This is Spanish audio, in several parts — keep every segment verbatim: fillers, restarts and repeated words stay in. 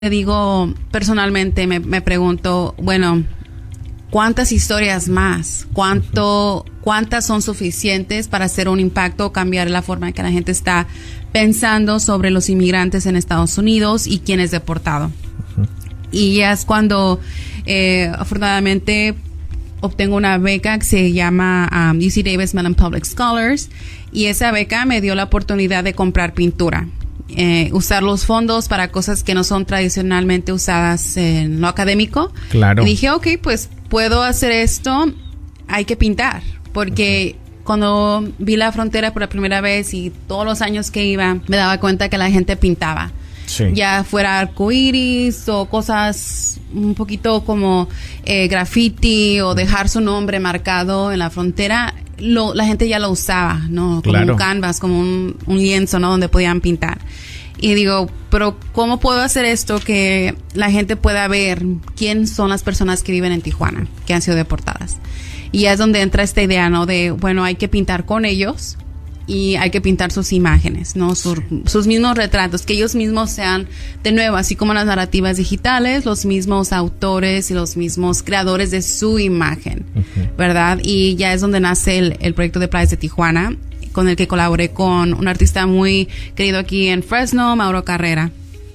digo personalmente, me, me pregunto, bueno, ¿cuántas historias más? ¿Cuánto, cuántas son suficientes para hacer un impacto o cambiar la forma en que la gente está pensando sobre los inmigrantes en Estados Unidos y quién es deportado? Uh-huh. Y ya es cuando, eh, afortunadamente, obtengo una beca que se llama um, U C Davis Mellon Public Scholars, y esa beca me dio la oportunidad de comprar pintura. Eh, usar los fondos para cosas que no son tradicionalmente usadas en lo académico. Claro. Y dije, ok, pues puedo hacer esto, hay que pintar. Porque uh-huh. cuando vi la frontera por la primera vez y todos los años que iba, me daba cuenta que la gente pintaba. Sí. Ya fuera arcoíris o cosas un poquito como eh, graffiti o dejar su nombre marcado en la frontera. Lo, la gente ya lo usaba, ¿no? Como claro. un canvas, como un, un lienzo, ¿no? Donde podían pintar. Y digo, pero ¿cómo puedo hacer esto que la gente pueda ver quién son las personas que viven en Tijuana, que han sido deportadas? Y es donde entra esta idea, ¿no? De, bueno, hay que pintar con ellos y hay que pintar sus imágenes, ¿no? Sus, sus mismos retratos, que ellos mismos sean, de nuevo, así como las narrativas digitales, los mismos autores y los mismos creadores de su imagen, uh-huh. ¿verdad? Y ya es donde nace el, el proyecto de Playas de Tijuana, con el que colaboré con un artista muy querido aquí en Fresno, Mauro Carrera.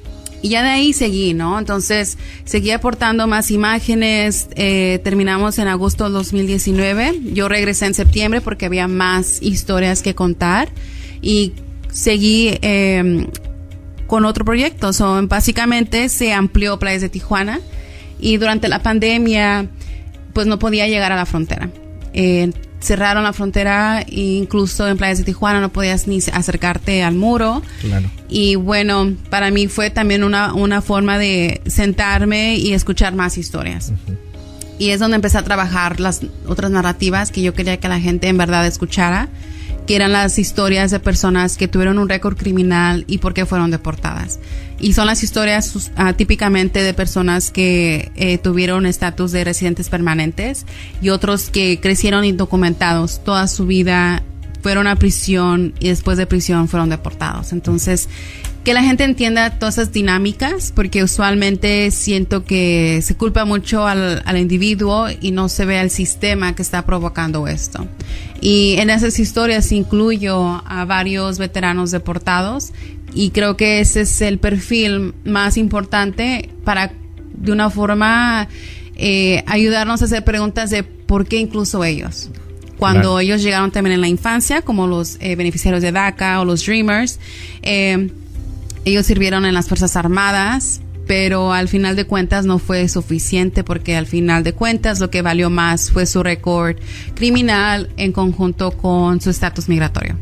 Y ya de ahí seguí, ¿no? Entonces, seguí aportando más imágenes. Eh, terminamos en agosto del dos mil diecinueve. Yo regresé en septiembre porque había más historias que contar. Y seguí eh, con otro proyecto. So, básicamente, se amplió Playas de Tijuana. Y durante la pandemia, pues no podía llegar a la frontera. Eh, cerraron la frontera, e incluso en Playas de Tijuana no podías ni acercarte al muro. Claro. Y bueno, para mí fue también una, una forma de sentarme y escuchar más historias. Uh-huh. Y es donde empecé a trabajar las otras narrativas que yo quería que la gente en verdad escuchara, que eran las historias de personas que tuvieron un récord criminal y por qué fueron deportadas. Y son las historias uh, típicamente de personas que eh, tuvieron estatus de residentes permanentes y otros que crecieron indocumentados toda su vida, fueron a prisión y después de prisión fueron deportados. Entonces, que la gente entienda todas esas dinámicas, porque usualmente siento que se culpa mucho al, al individuo y no se ve al sistema que está provocando esto. Y en esas historias incluyo a varios veteranos deportados y creo que ese es el perfil más importante para, de una forma, eh, ayudarnos a hacer preguntas de por qué incluso ellos. Cuando claro. ellos llegaron también en la infancia, como los eh, beneficiarios de DACA o los Dreamers, eh, ellos sirvieron en las Fuerzas Armadas, pero al final de cuentas no fue suficiente porque al final de cuentas lo que valió más fue su récord criminal en conjunto con su estatus migratorio.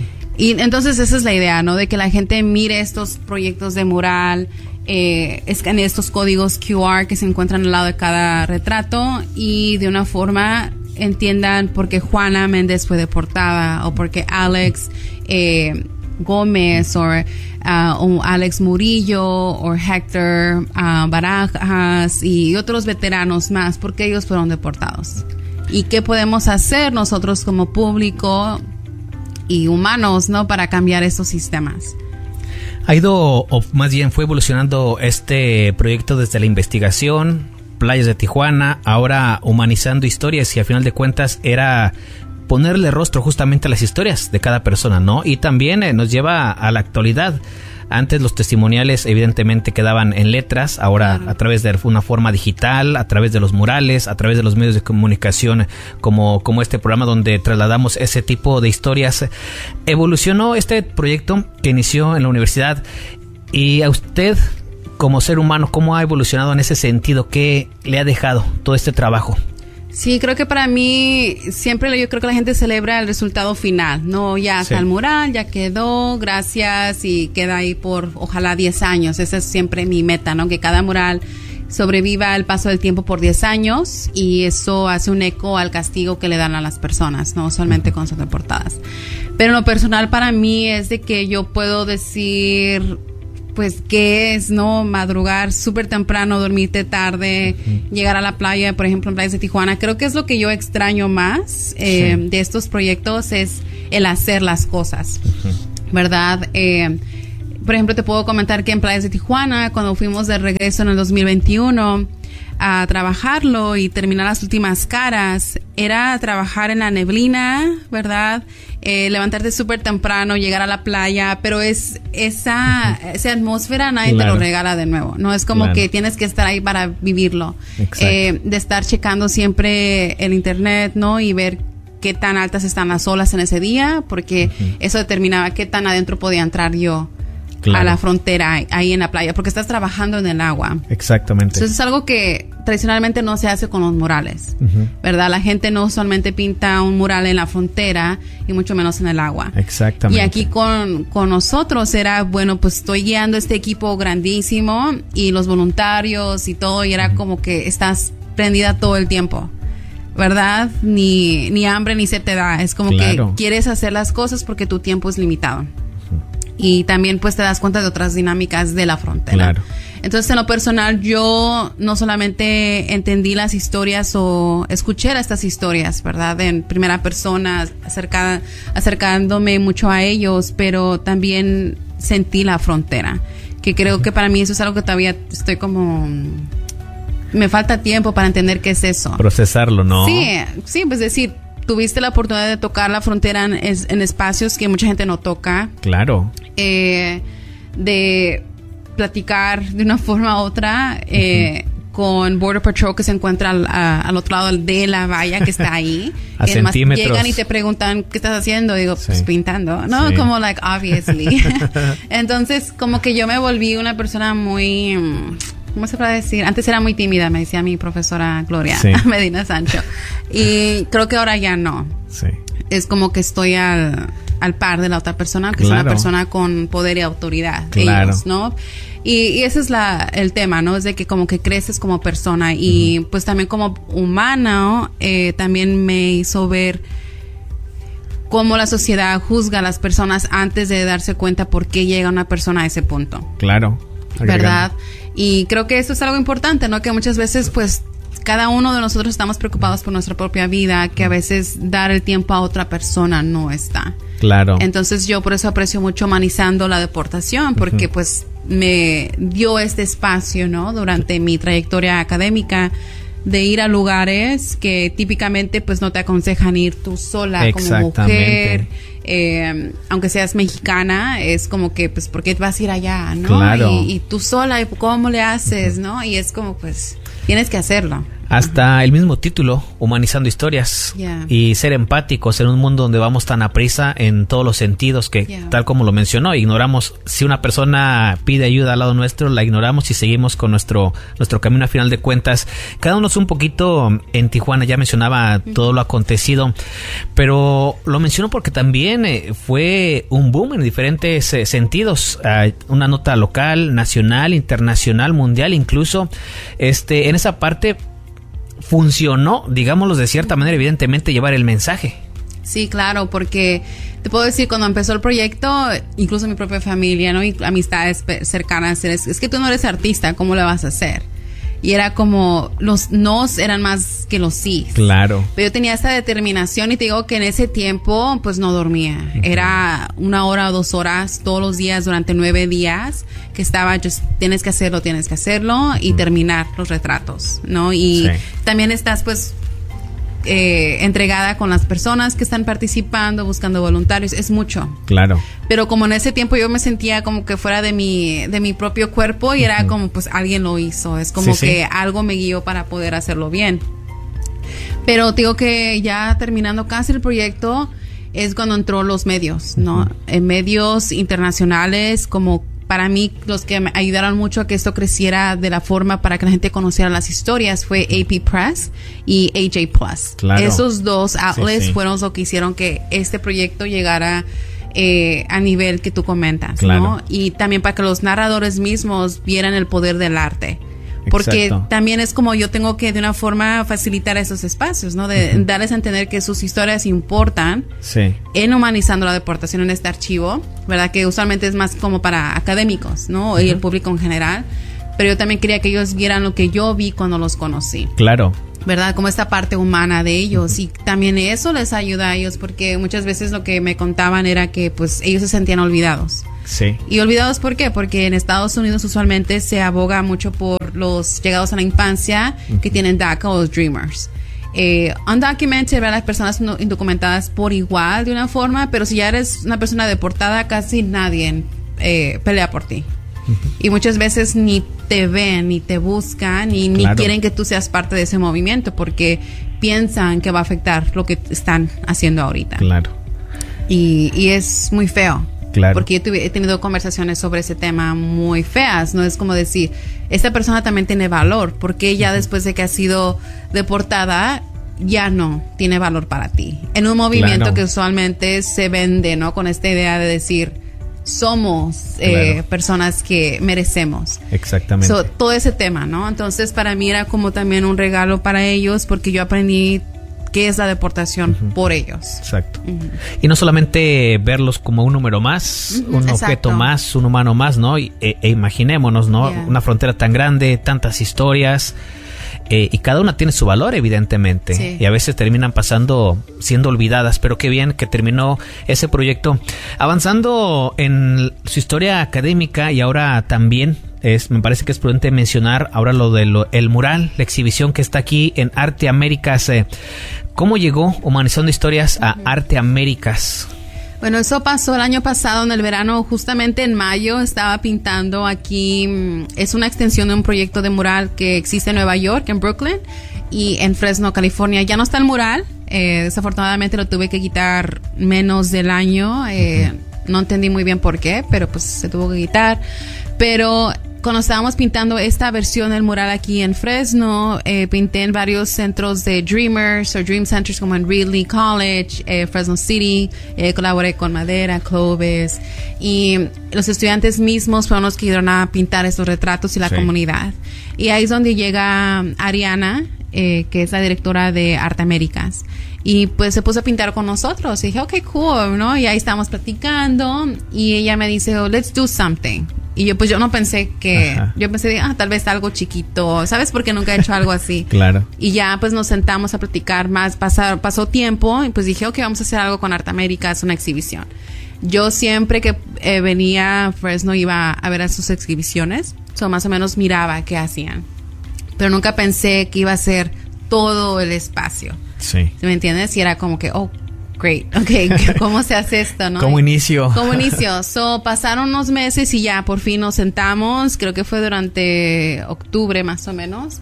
Y entonces esa es la idea, ¿no? De que la gente mire estos proyectos de mural, eh, escanee estos códigos Q R que se encuentran al lado de cada retrato y de una forma entiendan por qué Juana Méndez fue deportada o por qué Alex eh, Gómez o uh, Alex Murillo o Héctor uh, Barajas y otros veteranos más, porque ellos fueron deportados. ¿Y qué podemos hacer nosotros como público y humanos, ¿no? para cambiar estos sistemas? Ha ido, o más bien fue evolucionando este proyecto desde la investigación, Playas de Tijuana, ahora humanizando historias, y al final de cuentas era ponerle rostro justamente a las historias de cada persona, ¿no? Y también eh, nos lleva a la actualidad. Antes los testimoniales evidentemente quedaban en letras, ahora a través de una forma digital, a través de los murales, a través de los medios de comunicación como, como este programa donde trasladamos ese tipo de historias. Evolucionó este proyecto que inició en la universidad, y a usted como ser humano, ¿cómo ha evolucionado en ese sentido? ¿Qué le ha dejado todo este trabajo? Sí, creo que para mí siempre yo creo que la gente celebra el resultado final, ¿no? Ya está sí. el mural, ya quedó, gracias, y queda ahí por ojalá diez años. Esa es siempre mi meta, ¿no? Que cada mural sobreviva el paso del tiempo por diez años, y eso hace un eco al castigo que le dan a las personas, no solamente cuando son deportadas. Pero lo personal para mí es de que yo puedo decir, pues, ¿qué es, no? Madrugar súper temprano, dormirte tarde, uh-huh. llegar a la playa, por ejemplo, en Playas de Tijuana. Creo que es lo que yo extraño más eh, sí. de estos proyectos, es el hacer las cosas, uh-huh. ¿verdad? Eh, por ejemplo, te puedo comentar que en Playas de Tijuana, cuando fuimos de regreso en el dos mil veintiuno a trabajarlo y terminar las últimas caras, era trabajar en la neblina, ¿verdad? Eh, levantarte súper temprano, llegar a la playa, pero es esa, uh-huh. esa atmósfera nadie claro. te lo regala de nuevo, no es como claro. que tienes que estar ahí para vivirlo, eh, de estar checando siempre el internet, ¿no? Y ver qué tan altas están las olas en ese día, porque uh-huh. eso determinaba qué tan adentro podía entrar yo. Claro. A la frontera, ahí en la playa, porque estás trabajando en el agua. Exactamente. Entonces es algo que tradicionalmente no se hace con los murales, uh-huh. ¿verdad? La gente no usualmente pinta un mural en la frontera y mucho menos en el agua. Exactamente. Y aquí con, con nosotros era, bueno, pues estoy guiando este equipo grandísimo y los voluntarios y todo, y era uh-huh. como que estás prendida todo el tiempo, ¿verdad? Ni, ni hambre ni se te da. Es como claro. que quieres hacer las cosas porque tu tiempo es limitado. Y también pues te das cuenta de otras dinámicas de la frontera. Claro. Entonces, en lo personal, yo no solamente entendí las historias o escuché estas historias, ¿verdad? En primera persona, acerca, acercándome mucho a ellos, pero también sentí la frontera, que creo que para mí eso es algo que todavía estoy como... Me falta tiempo para entender qué es eso. Procesarlo, ¿no? Sí, sí, pues decir... Tuviste la oportunidad de tocar la frontera en, en espacios que mucha gente no toca. Claro. Eh, de platicar de una forma u otra eh, uh-huh. con Border Patrol que se encuentra al, a, al otro lado de la valla que está ahí. A que centímetros. Llegan y te preguntan, ¿qué estás haciendo? Digo, sí. pues pintando. No, sí. como, like, obviously. Entonces, como que yo me volví una persona muy... ¿Cómo se puede decir? Antes era muy tímida, me decía mi profesora Gloria sí. Medina Sancho. Y creo que ahora ya no. Sí. Es como que estoy al, al par de la otra persona, que claro. es una persona con poder y autoridad. Claro. Ellos, ¿no? Y, y ese es la, el tema, ¿no? Es de que como que creces como persona y uh-huh. pues también como humana, eh, también me hizo ver cómo la sociedad juzga a las personas antes de darse cuenta por qué llega una persona a ese punto. Claro. ¿Verdad? Y creo que eso es algo importante, ¿no? Que muchas veces, pues, cada uno de nosotros estamos preocupados por nuestra propia vida, que a veces dar el tiempo a otra persona no está. Claro. Entonces yo por eso aprecio mucho Humanizando la Deportación, porque uh-huh. pues me dio este espacio, ¿no? Durante mi trayectoria académica, de ir a lugares que típicamente pues no te aconsejan ir tú sola como mujer, eh, aunque seas mexicana, es como que pues ¿por qué vas a ir allá? ¿No? Claro. Y, y tú sola, ¿cómo le haces? ¿No? Y es como pues tienes que hacerlo. Hasta uh-huh. el mismo título, Humanizando Historias, yeah. y ser empáticos en un mundo donde vamos tan a prisa en todos los sentidos que, yeah. tal como lo mencionó, ignoramos, si una persona pide ayuda al lado nuestro, la ignoramos y seguimos con nuestro nuestro camino. A final de cuentas, cada uno es un poquito en Tijuana, ya mencionaba uh-huh. todo lo acontecido, pero lo menciono porque también eh, fue un boom en diferentes eh, sentidos, uh, una nota local, nacional, internacional, mundial, incluso este en esa parte funcionó, digámoslo de cierta manera, evidentemente llevar el mensaje. Sí, claro, porque te puedo decir, cuando empezó el proyecto, incluso mi propia familia, ¿no? Y amistades cercanas, es, es que tú no eres artista, ¿cómo lo vas a hacer? Y era como, los nos eran más que los sí. Claro. Pero yo tenía esta determinación y te digo que en ese tiempo, pues no dormía. Uh-huh. Era una hora o dos horas todos los días durante nueve días que estaba, just, tienes que hacerlo, tienes que hacerlo y uh-huh. terminar los retratos, ¿no? Y sí. también estás, pues, eh, entregada con las personas que están participando, buscando voluntarios, es mucho. Claro. Pero como en ese tiempo yo me sentía como que fuera de mi de mi propio cuerpo y era uh-huh. como pues alguien lo hizo, es como sí, que sí. algo me guió para poder hacerlo bien. Pero digo que ya terminando casi el proyecto es cuando entró los medios, ¿no? Uh-huh. En medios internacionales como para mí, los que me ayudaron mucho a que esto creciera de la forma para que la gente conociera las historias fue A P Press y A J Plus. Claro. Esos dos outlets sí, sí. fueron lo que hicieron que este proyecto llegara eh, a nivel que tú comentas, claro. ¿no? Y también para que los narradores mismos vieran el poder del arte. Porque Exacto. también es como yo tengo que de una forma facilitar esos espacios, ¿no? De uh-huh. darles a entender que sus historias importan sí. en Humanizando la Deportación en este archivo, ¿verdad? Que usualmente es más como para académicos, ¿no? Uh-huh. Y el público en general. Pero yo también quería que ellos vieran lo que yo vi cuando los conocí. Claro. ¿Verdad? Como esta parte humana de ellos. Uh-huh. Y también eso les ayuda a ellos porque muchas veces lo que me contaban era que pues ellos se sentían olvidados. Sí. Y olvidados, ¿por qué? Porque en Estados Unidos usualmente se aboga mucho por los llegados a la infancia uh-huh. que tienen DACA o los Dreamers. Eh, undocumented, ¿verdad? Las personas no indocumentadas por igual de una forma, pero si ya eres una persona deportada, casi nadie eh, pelea por ti. Uh-huh. Y muchas veces ni te ven, ni te buscan, ni, claro. ni quieren que tú seas parte de ese movimiento porque piensan que va a afectar lo que están haciendo ahorita. Claro. Y, y es muy feo. Claro. Porque yo tuve, he tenido conversaciones sobre ese tema muy feas, ¿no? Es como decir, esta persona también tiene valor, porque ella uh-huh. después de que ha sido deportada, ya no tiene valor para ti. En un movimiento claro. que usualmente se vende, ¿no? Con esta idea de decir, somos eh, claro. personas que merecemos. Exactamente. So, todo ese tema, ¿no? Entonces, para mí era como también un regalo para ellos, porque yo aprendí qué es la deportación uh-huh. por ellos. Exacto. Uh-huh. Y no solamente verlos como un número más, uh-huh. un Exacto. objeto más, un humano más, ¿no? Y, e, e imaginémonos, ¿no? Yeah. Una frontera tan grande, tantas historias, eh, y cada una tiene su valor, evidentemente. Sí. Y a veces terminan pasando, siendo olvidadas, pero qué bien que terminó ese proyecto. Avanzando en su historia académica y ahora también, Es, me parece que es prudente mencionar ahora lo del el mural, la exhibición que está aquí en Arte Américas. Eh, ¿Cómo llegó Humanizando Historias a Arte Américas? Bueno, eso pasó el año pasado en el verano, justamente en mayo estaba pintando aquí. Es una extensión de un proyecto de mural que existe en Nueva York, en Brooklyn, y en Fresno, California. Ya no está el mural, eh, desafortunadamente lo tuve que quitar menos del año. Eh, uh-huh. No entendí muy bien por qué, pero pues se tuvo que quitar. Pero cuando estábamos pintando esta versión del mural aquí en Fresno, eh, pinté en varios centros de Dreamers o Dream Centers como en Reedley College, eh, Fresno City, eh, colaboré con Madera, Clovis, y los estudiantes mismos fueron los que ayudaron a pintar estos retratos y la sí. comunidad. Y ahí es donde llega Ariana, eh, que es la directora de Arte Américas. Y pues se puso a pintar con nosotros. Y dije, ok, cool, ¿no? Y ahí estábamos platicando. Y ella me dice, oh, let's do something. Y yo, pues yo no pensé que... Ajá. Yo pensé, ah, tal vez algo chiquito. ¿Sabes? Porque nunca he hecho algo así. Claro. Y ya, pues nos sentamos a platicar más. Pasar, pasó tiempo. Y pues dije, ok, vamos a hacer algo con Arte Américas, una exhibición. Yo siempre que eh, venía a Fresno iba a ver a sus exhibiciones. So, más o menos miraba qué hacían. Pero nunca pensé que iba a ser todo el espacio. Sí. ¿Me entiendes? Y era como que, oh, great, ok, ¿cómo se hace esto, no? ¿Cómo inicio? ¿Cómo inicio? So, pasaron unos meses y ya por fin nos sentamos, creo que fue durante octubre más o menos,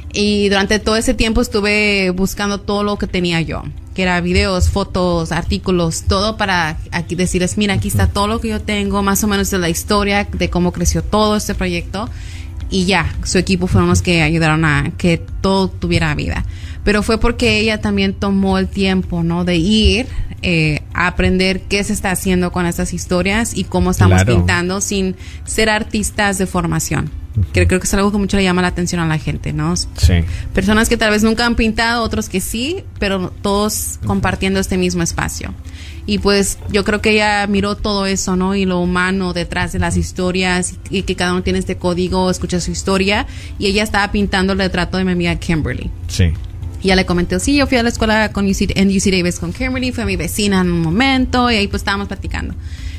y durante todo ese tiempo estuve buscando todo lo que tenía yo, que era videos, fotos, artículos, todo para aquí decirles, mira, aquí está todo lo que yo tengo, más o menos de la historia, de cómo creció todo este proyecto, y ya, su equipo fueron los que ayudaron a que todo tuviera vida. Pero fue porque ella también tomó el tiempo, ¿no? De ir eh, a aprender qué se está haciendo con estas historias y cómo estamos claro. pintando sin ser artistas de formación. Uh-huh. Que creo que es algo que mucho le llama la atención a la gente, ¿no? Sí. Personas que tal vez nunca han pintado, otros que sí, pero todos uh-huh. compartiendo este mismo espacio. Y pues yo creo que ella miró todo eso, ¿no? Y lo humano detrás de las historias y que cada uno tiene este código, escucha su historia. Y ella estaba pintando el retrato de mi amiga Kimberly. Sí. Y ya le comenté, sí, yo fui a la escuela con U C, en U C Davis con Kimberly, fue mi vecina en un momento y ahí pues estábamos platicando.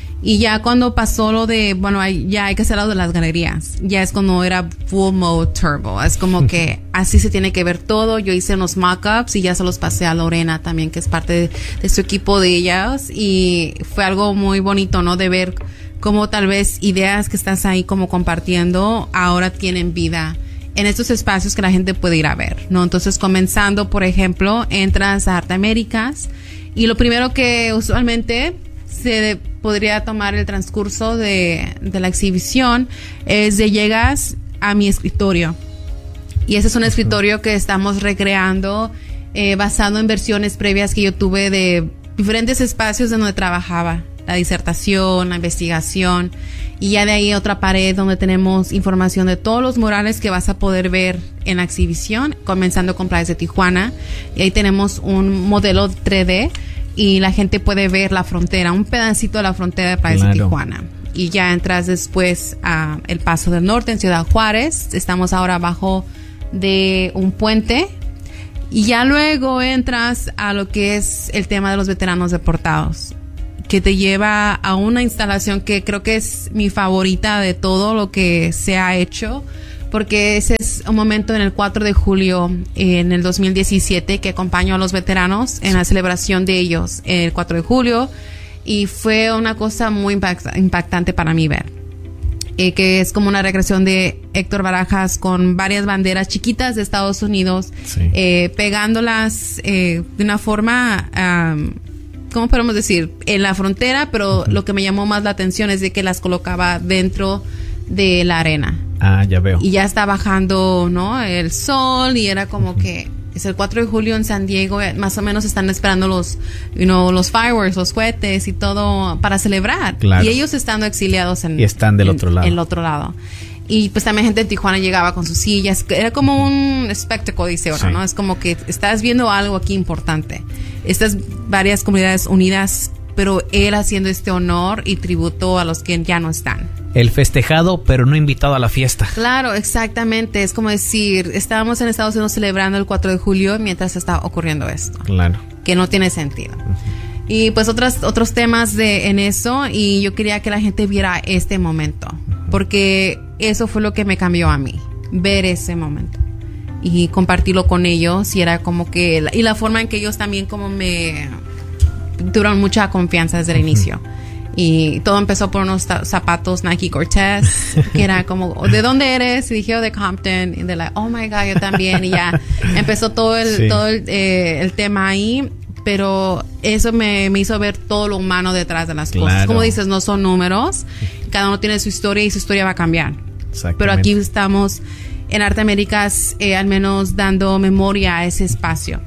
Y ya cuando pasó lo de, bueno, hay, ya hay que hacer lo de las galerías, ya es cuando era full mode turbo, es como que así se tiene que ver todo. Yo hice unos mock-ups y ya se los pasé a Lorena también, que es parte de, de su equipo de ellas, y fue algo muy bonito, ¿no? De ver cómo tal vez ideas que estás ahí como compartiendo ahora tienen vida en estos espacios que la gente puede ir a ver, ¿no? Entonces, comenzando, por ejemplo, entras a Arte Américas y lo primero que usualmente se podría tomar el transcurso de, de la exhibición es de llegas a mi escritorio. Y ese es un escritorio que estamos recreando eh, basado en versiones previas que yo tuve de diferentes espacios donde trabajaba. La disertación, la investigación, y ya de ahí otra pared donde tenemos información de todos los murales que vas a poder ver en la exhibición, comenzando con Playas de Tijuana, y ahí tenemos un modelo tres D y la gente puede ver la frontera, un pedacito de la frontera de Playas claro. de Tijuana. Y ya entras después a El Paso del Norte en Ciudad Juárez, estamos ahora abajo de un puente, y ya luego entras a lo que es el tema de los veteranos deportados, que te lleva a una instalación que creo que es mi favorita de todo lo que se ha hecho, porque ese es un momento en el cuatro de julio en el dos mil diecisiete que acompaño a los veteranos en la celebración de ellos el cuatro de julio, y fue una cosa muy impact- impactante para mí ver. Eh, que es como una regresión de Héctor Barajas con varias banderas chiquitas de Estados Unidos, sí. eh, pegándolas eh, de una forma, um, ¿cómo podemos decir? En la frontera, pero uh-huh. lo que me llamó más la atención es de que las colocaba dentro de la arena. Ah, ya veo. Y ya está bajando, ¿no? El sol, y era como uh-huh. que es el cuatro de julio en San Diego, más o menos están esperando los, you know, los fireworks, los cohetes y todo para celebrar. Claro. Y ellos estando exiliados en... Y están del en, otro lado. En el otro lado. Y pues también gente de Tijuana llegaba con sus sillas. Era como un espectáculo, dice ahora, sí. ¿no? Es como que estás viendo algo aquí importante. Estas varias comunidades unidas, pero él haciendo este honor y tributo a los que ya no están. El festejado, pero no invitado a la fiesta. Claro, exactamente. Es como decir, estábamos en Estados Unidos celebrando el cuatro de julio mientras está ocurriendo esto. Claro. Que no tiene sentido. Uh-huh. Y pues otras, otros temas de, en eso, y yo quería que la gente viera este momento, uh-huh. porque eso fue lo que me cambió a mí, ver ese momento y compartirlo con ellos, y era como que, y la forma en que ellos también como me tuvieron mucha confianza desde el uh-huh. inicio. Y todo empezó por unos ta- zapatos Nike Cortez, que era como, ¿de dónde eres? Y dije, oh, de Compton. Y de la, oh my God, yo también. Y ya empezó todo el, sí. todo el, eh, el tema ahí. Pero eso me, me hizo ver todo lo humano detrás de las claro. cosas. Como dices, no son números. Cada uno tiene su historia y su historia va a cambiar. Pero aquí estamos en Arte Américas, eh, al menos dando memoria a ese espacio.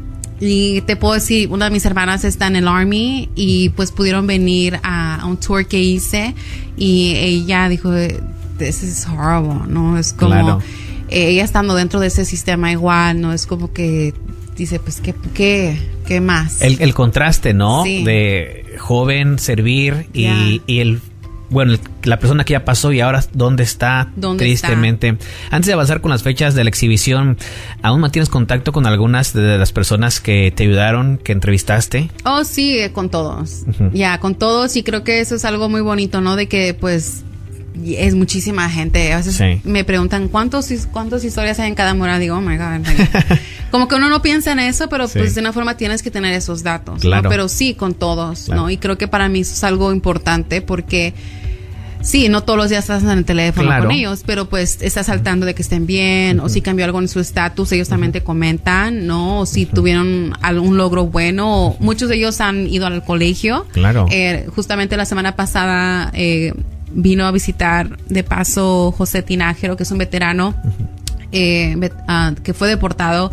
Y te puedo decir, una de mis hermanas está en el Army y pues pudieron venir a, a un tour que hice, y ella dijo, this is horrible, ¿no? Es como, claro. eh, ella estando dentro de ese sistema igual, ¿no? Es como que dice, pues, ¿qué, qué, qué más? El, el contraste, ¿no? Sí. De joven, servir y, yeah. y el... Bueno, la persona que ya pasó y ahora dónde está, ¿Dónde tristemente. Está? Antes de avanzar con las fechas de la exhibición, ¿aún mantienes contacto con algunas de las personas que te ayudaron, que entrevistaste? Oh, sí, con todos. Uh-huh. Ya, yeah, con todos, y creo que eso es algo muy bonito, ¿no? De que, pues, es muchísima gente. A veces sí. me preguntan, ¿cuántos, ¿cuántas historias hay en cada mural? Digo, oh my God. Como que uno no piensa en eso, pero sí. pues de una forma tienes que tener esos datos. Claro. ¿no? Pero sí, con todos, claro. ¿no? Y creo que para mí eso es algo importante, porque sí, no todos los días estás en el teléfono claro. con ellos, pero pues estás saltando de que estén bien, uh-huh. o si cambió algo en su estatus, ellos uh-huh. también te comentan, ¿no? O si uh-huh. tuvieron algún logro bueno, o muchos de ellos han ido al colegio. Claro. Eh, justamente la semana pasada eh, vino a visitar de paso José Tinajero, que es un veterano uh-huh. eh, vet, uh, que fue deportado.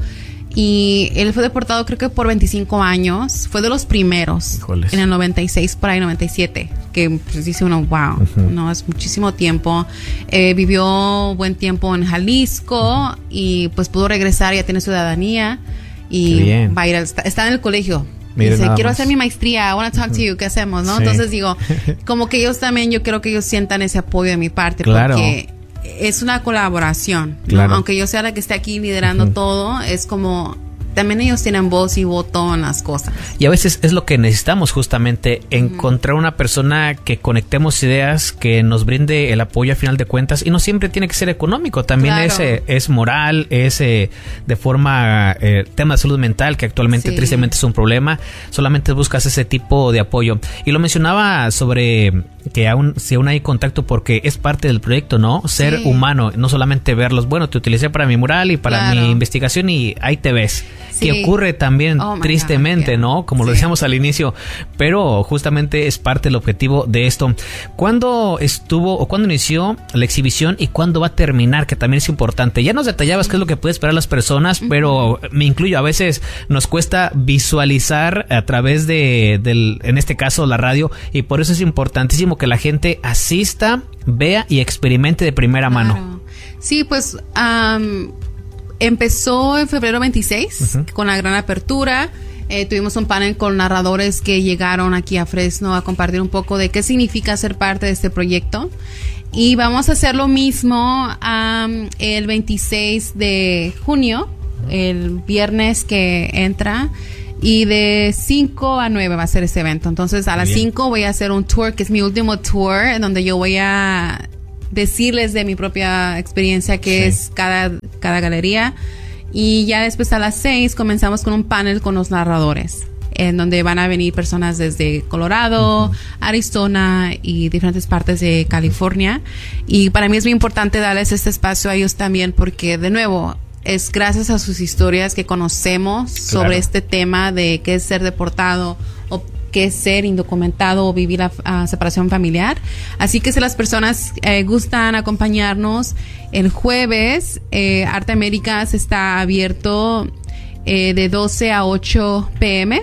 Y él fue deportado creo que por veinticinco años. Fue de los primeros. Híjoles. En el noventa y seis, por ahí noventa y siete. Que pues dice uno, wow, uh-huh. no, es muchísimo tiempo. Eh, vivió buen tiempo en Jalisco, uh-huh. y pues pudo regresar, ya tiene ciudadanía. Y va a ir, está, está en el colegio. Miren, dice, quiero más. hacer mi maestría, I want to talk uh-huh. to you, ¿qué hacemos? ¿no? Sí. Entonces digo, como que ellos también, yo quiero que ellos sientan ese apoyo de mi parte. Claro. Porque es una colaboración, ¿no? Claro. Aunque yo sea la que esté aquí liderando uh-huh. todo, es como también ellos tienen voz y voto en las cosas. Y a veces es lo que necesitamos, justamente, encontrar una persona que conectemos ideas, que nos brinde el apoyo a final de cuentas, y no siempre tiene que ser económico, también claro. es, eh, es moral, es eh, de forma, eh, tema de salud mental, que actualmente sí. tristemente es un problema, solamente buscas ese tipo de apoyo. Y lo mencionaba sobre que aún, si aún hay contacto, porque es parte del proyecto, ¿no? Ser sí. humano, no solamente verlos, bueno, te utilicé para mi mural y para claro. mi investigación y ahí te ves. Sí. Que ocurre también oh tristemente, God, yeah. ¿no? Como sí. lo decíamos al inicio, pero justamente es parte del objetivo de esto. ¿Cuándo estuvo o cuándo inició la exhibición y cuándo va a terminar? Que también es importante. Ya nos detallabas mm. qué es lo que puede esperar las personas, mm-hmm. pero me incluyo, a veces nos cuesta visualizar a través de, del, en este caso, la radio, y por eso es importantísimo que la gente asista, vea y experimente de primera claro. mano. Sí, pues um, empezó en febrero veintiséis uh-huh. con la gran apertura. Eh, tuvimos un panel con narradores que llegaron aquí a Fresno a compartir un poco de qué significa ser parte de este proyecto. Y vamos a hacer lo mismo um, el veintiséis de junio, el viernes que entra. Y de cinco a nueve va a ser ese evento. Entonces a las cinco voy a hacer un tour, que es mi último tour, en donde yo voy a decirles de mi propia experiencia que sí. es cada, cada galería. Y ya después a las seis comenzamos con un panel con los narradores, en donde van a venir personas desde Colorado, uh-huh. Arizona y diferentes partes de California. Y para mí es muy importante darles este espacio a ellos también, porque de nuevo es gracias a sus historias que conocemos claro. sobre este tema de qué es ser deportado o qué es ser indocumentado o vivir la uh, separación familiar. Así que si las personas eh, gustan acompañarnos el jueves, eh, Arte Américas está abierto eh, de doce a ocho p m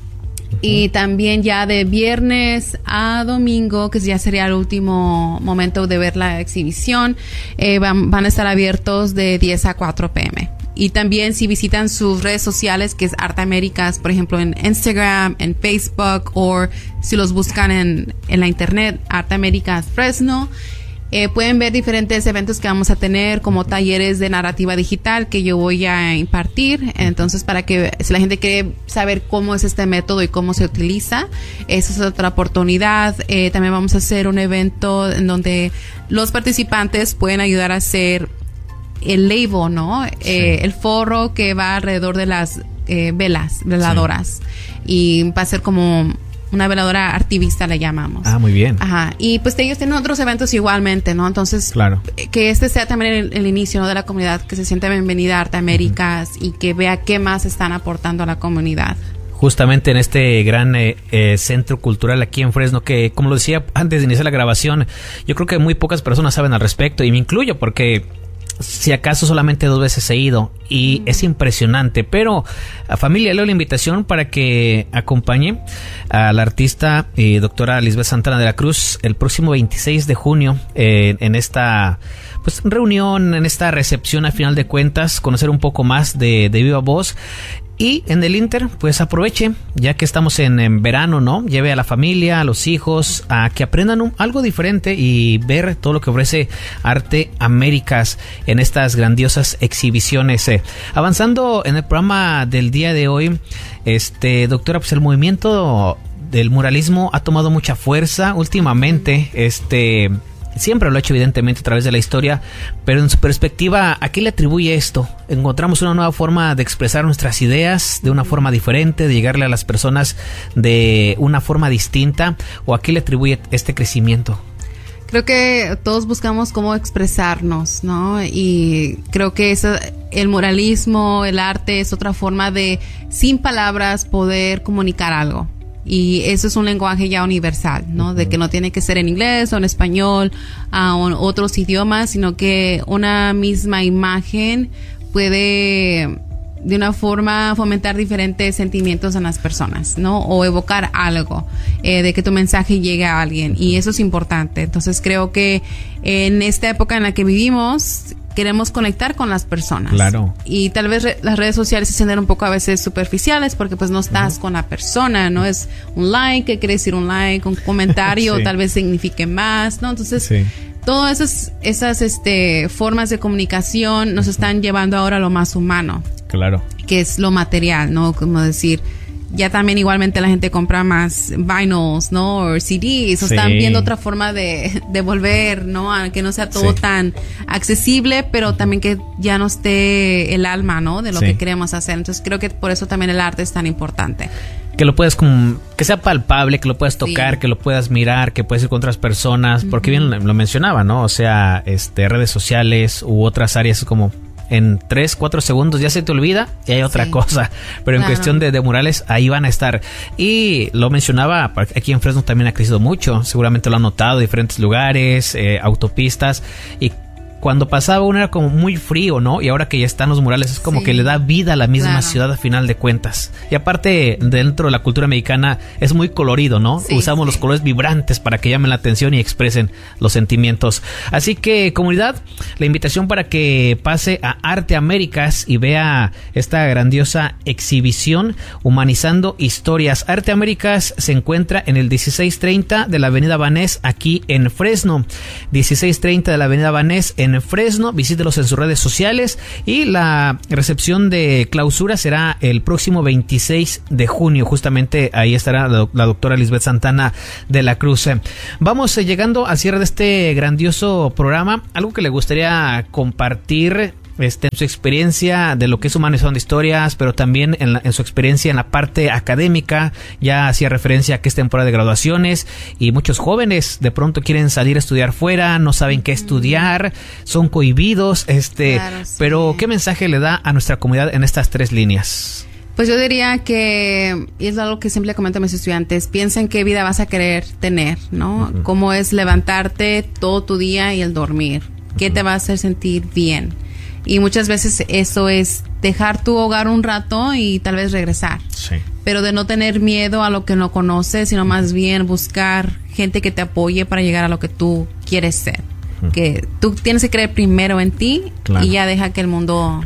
y también ya de viernes a domingo, que ya sería el último momento de ver la exhibición, eh, van, van a estar abiertos de diez a cuatro p m Y también si visitan sus redes sociales, que es Arte Américas, por ejemplo, en Instagram, en Facebook, o si los buscan en, en la internet, Arte Américas Fresno, eh, pueden ver diferentes eventos que vamos a tener, como talleres de narrativa digital que yo voy a impartir. Entonces, para que si la gente quiere saber cómo es este método y cómo se utiliza, esa es otra oportunidad. Eh, también vamos a hacer un evento en donde los participantes pueden ayudar a hacer el label, ¿no? Sí. Eh, el forro que va alrededor de las eh, velas, veladoras. Sí. Y va a ser como una veladora activista, le llamamos. Ah, muy bien. Ajá. Y pues ellos tienen otros eventos igualmente, ¿no? Entonces, claro. que este sea también el, el inicio, ¿no?, de la comunidad, que se sienta bienvenida a Arte Américas uh-huh. y que vea qué más están aportando a la comunidad. Justamente en este gran eh, eh, centro cultural aquí en Fresno, que como lo decía antes de iniciar la grabación, yo creo que muy pocas personas saben al respecto, y me incluyo porque si acaso solamente dos veces he ido y mm. es impresionante. Pero a familia, leo la invitación para que acompañe a la artista y doctora Lisbeth Santana de la Cruz el próximo veintiséis de junio eh, en esta pues reunión, en esta recepción. A final de cuentas, conocer un poco más de, de viva voz. Y en el Inter, pues aproveche, ya que estamos en, en verano, ¿no? Lleve a la familia, a los hijos, a que aprendan un, algo diferente y ver todo lo que ofrece Arte Américas en estas grandiosas exhibiciones. Eh, avanzando en el programa del día de hoy, este doctora, pues el movimiento del muralismo ha tomado mucha fuerza últimamente, este... Siempre lo ha hecho, evidentemente, a través de la historia, pero en su perspectiva, ¿a qué le atribuye esto? ¿Encontramos una nueva forma de expresar nuestras ideas de una forma diferente, de llegarle a las personas de una forma distinta? ¿O a qué le atribuye este crecimiento? Creo que todos buscamos cómo expresarnos, ¿no? Y creo que eso, el muralismo, el arte, es otra forma de, sin palabras, poder comunicar algo. Y eso es un lenguaje ya universal, ¿no? Uh-huh. De que no tiene que ser en inglés o en español uh, o en otros idiomas, sino que una misma imagen puede de una forma fomentar diferentes sentimientos en las personas, ¿no? O evocar algo, eh, de que tu mensaje llegue a alguien, y eso es importante. Entonces creo que en esta época en la que vivimos, queremos conectar con las personas. Claro. Y tal vez re- las redes sociales se sienten un poco a veces superficiales, porque pues no estás uh-huh. con la persona, ¿no? Es un like, ¿qué quiere decir un like? Un comentario sí. tal vez signifique más, ¿no? Entonces, sí. todas esas, esas este, formas de comunicación nos uh-huh. están llevando ahora a lo más humano. Claro. Que es lo material, ¿no? Como decir, ya también igualmente la gente compra más vinyls, ¿no? O C Ds, o sí. están viendo otra forma de, de volver, ¿no? A que no sea todo sí. tan accesible, pero también que ya no esté el alma, ¿no? De lo sí. que queremos hacer. Entonces creo que por eso también el arte es tan importante. Que lo puedas, como, que sea palpable, que lo puedas tocar, sí. que lo puedas mirar, que puedes ir con otras personas, uh-huh. porque bien lo mencionaba, ¿no? O sea, este, redes sociales u otras áreas como... en tres, cuatro segundos ya se te olvida y hay otra sí. cosa, pero en claro. cuestión de, de murales ahí van a estar. Y lo mencionaba, aquí en Fresno también ha crecido mucho, seguramente lo han notado, diferentes lugares, eh, autopistas, y cuando pasaba uno era como muy frío, ¿no? Y ahora que ya están los murales es como sí. que le da vida a la misma claro. ciudad a final de cuentas. Y aparte, dentro de la cultura mexicana es muy colorido, ¿no? Sí, Usamos sí. los colores vibrantes para que llamen la atención y expresen los sentimientos. Así que, comunidad, la invitación para que pase a Arte Américas y vea esta grandiosa exhibición Humanizando Historias. Arte Américas se encuentra en el dieciséis treinta de la Avenida Vanés, aquí en Fresno. dieciséis treinta de la Avenida Vanés, en en Fresno. Visítelos en sus redes sociales y la recepción de clausura será el próximo veintiséis de junio. Justamente ahí estará la, la doctora Lisbeth Santana de la Cruz. Vamos eh, llegando al cierre de este grandioso programa. Algo que le gustaría compartir Este, en su experiencia de lo que es humanizando historias, pero también en, la, en su experiencia en la parte académica. Ya hacía referencia a que es temporada de graduaciones y muchos jóvenes de pronto quieren salir a estudiar fuera, no saben qué estudiar, son cohibidos, este, claro, sí. Pero ¿qué mensaje le da a nuestra comunidad en estas tres líneas? Pues yo diría que, y es algo que siempre comento a mis estudiantes, piensen qué vida vas a querer tener, ¿no? Uh-huh. Cómo es levantarte todo tu día y el dormir, qué uh-huh. te va a hacer sentir bien. Y muchas veces eso es dejar tu hogar un rato y tal vez regresar. Sí. Pero de no tener miedo a lo que no conoces, sino más bien buscar gente que te apoye para llegar a lo que tú quieres ser. Uh-huh. Que tú tienes que creer primero en ti, claro. Y ya deja que el mundo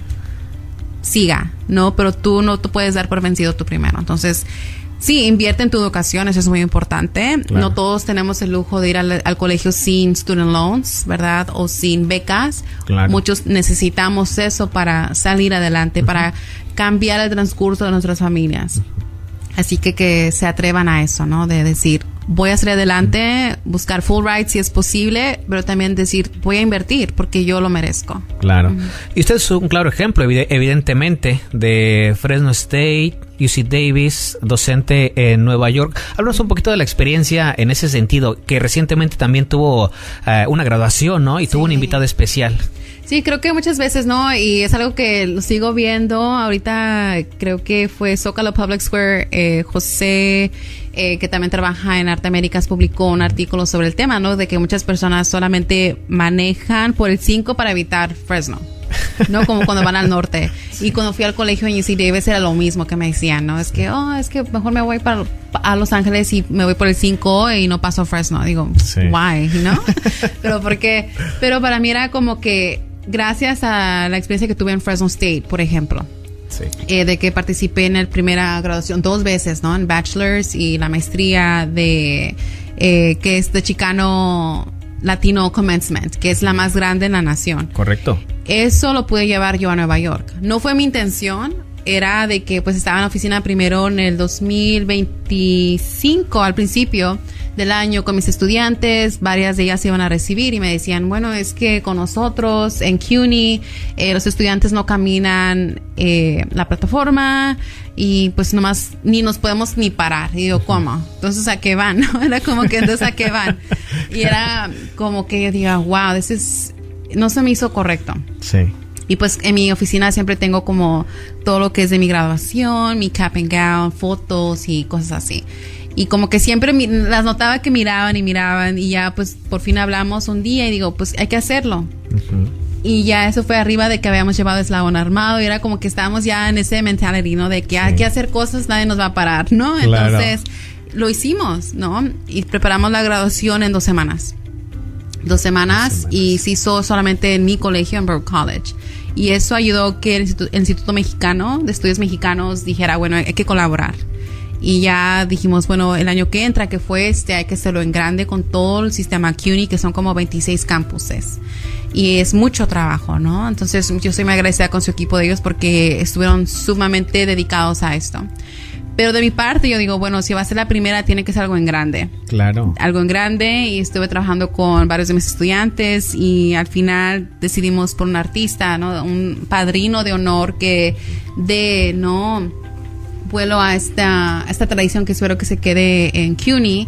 siga, ¿no? Pero tú no te puedes dar por vencido tú primero. Entonces, sí, invierte en tu educación, eso es muy importante. Claro. No todos tenemos el lujo de ir al, al colegio sin student loans, ¿verdad? O sin becas. Claro. Muchos necesitamos eso para salir adelante, uh-huh. para cambiar el transcurso de nuestras familias. Uh-huh. Así que que se atrevan a eso, ¿no? De decir, voy a salir adelante, buscar full ride si es posible, pero también decir, voy a invertir porque yo lo merezco. Claro. Uh-huh. Y usted es un claro ejemplo, evidentemente, de Fresno State, U C Davis, docente en Nueva York. Háblanos un poquito de la experiencia en ese sentido, que recientemente también tuvo uh, una graduación, ¿no? Y sí. Tuvo un invitado especial. Sí, creo que muchas veces, ¿no? Y es algo que lo sigo viendo. Ahorita creo que fue Zócalo Public Square, eh, José, eh, que también trabaja en Arte Américas, publicó un artículo sobre el tema, ¿no? De que muchas personas solamente manejan por el cinco para evitar Fresno, ¿no? Como cuando van al norte. Sí. Y cuando fui al colegio en U C Davis era lo mismo que me decían, ¿no? Es que, oh, es que mejor me voy para a Los Ángeles y me voy por el cinco y no paso a Fresno. Digo, sí. Why, ¿no? Pero porque, pero para mí era como que gracias a la experiencia que tuve en Fresno State, por ejemplo, sí. eh, de que participé en la primera graduación dos veces, ¿no? En Bachelor's y la maestría de, eh, que es de Chicano Latino Commencement, que es la más grande en la nación. Correcto. Eso lo pude llevar yo a Nueva York. No fue mi intención, era de que pues estaba en la oficina primero en el dos mil veinticinco, al principio del año, con mis estudiantes. Varias de ellas se iban a recibir y me decían, bueno, es que con nosotros en CUNY eh, los estudiantes no caminan eh, la plataforma y pues nomás ni nos podemos ni parar. Y digo, ¿cómo? Entonces, ¿a qué van? Era como que, entonces, ¿a qué van? Y era como que yo diga, wow, this is, no se me hizo correcto. Sí. Y pues en mi oficina siempre tengo como todo lo que es de mi graduación, mi cap and gown, fotos y cosas así. Y como que siempre mi, las notaba que miraban y miraban y ya pues por fin hablamos un día y digo, pues hay que hacerlo. Uh-huh. Y ya eso fue arriba de que habíamos llevado eslabón armado y era como que estábamos ya en ese mentality, ¿no? De que sí. Hay que hacer cosas, nadie nos va a parar, ¿no? Claro. Entonces lo hicimos, ¿no? Y preparamos la graduación en dos semanas. Dos semanas, dos semanas. Y se hizo solamente en mi colegio, en Burke College. Y eso ayudó que el Instituto, el Instituto Mexicano de Estudios Mexicanos dijera, bueno, hay que colaborar. Y ya dijimos, bueno, el año que entra, que fue este, hay que hacerlo en grande con todo el sistema CUNY, que son como veintiséis campuses. Y es mucho trabajo, ¿no? Entonces, yo soy muy agradecida con su equipo de ellos porque estuvieron sumamente dedicados a esto. Pero de mi parte, yo digo, bueno, si va a ser la primera, tiene que ser algo en grande. Claro. Algo en grande, y estuve trabajando con varios de mis estudiantes y al final decidimos por un artista, ¿no? Un padrino de honor que dé, ¿no? vuelo a esta, a esta tradición que espero que se quede en CUNY,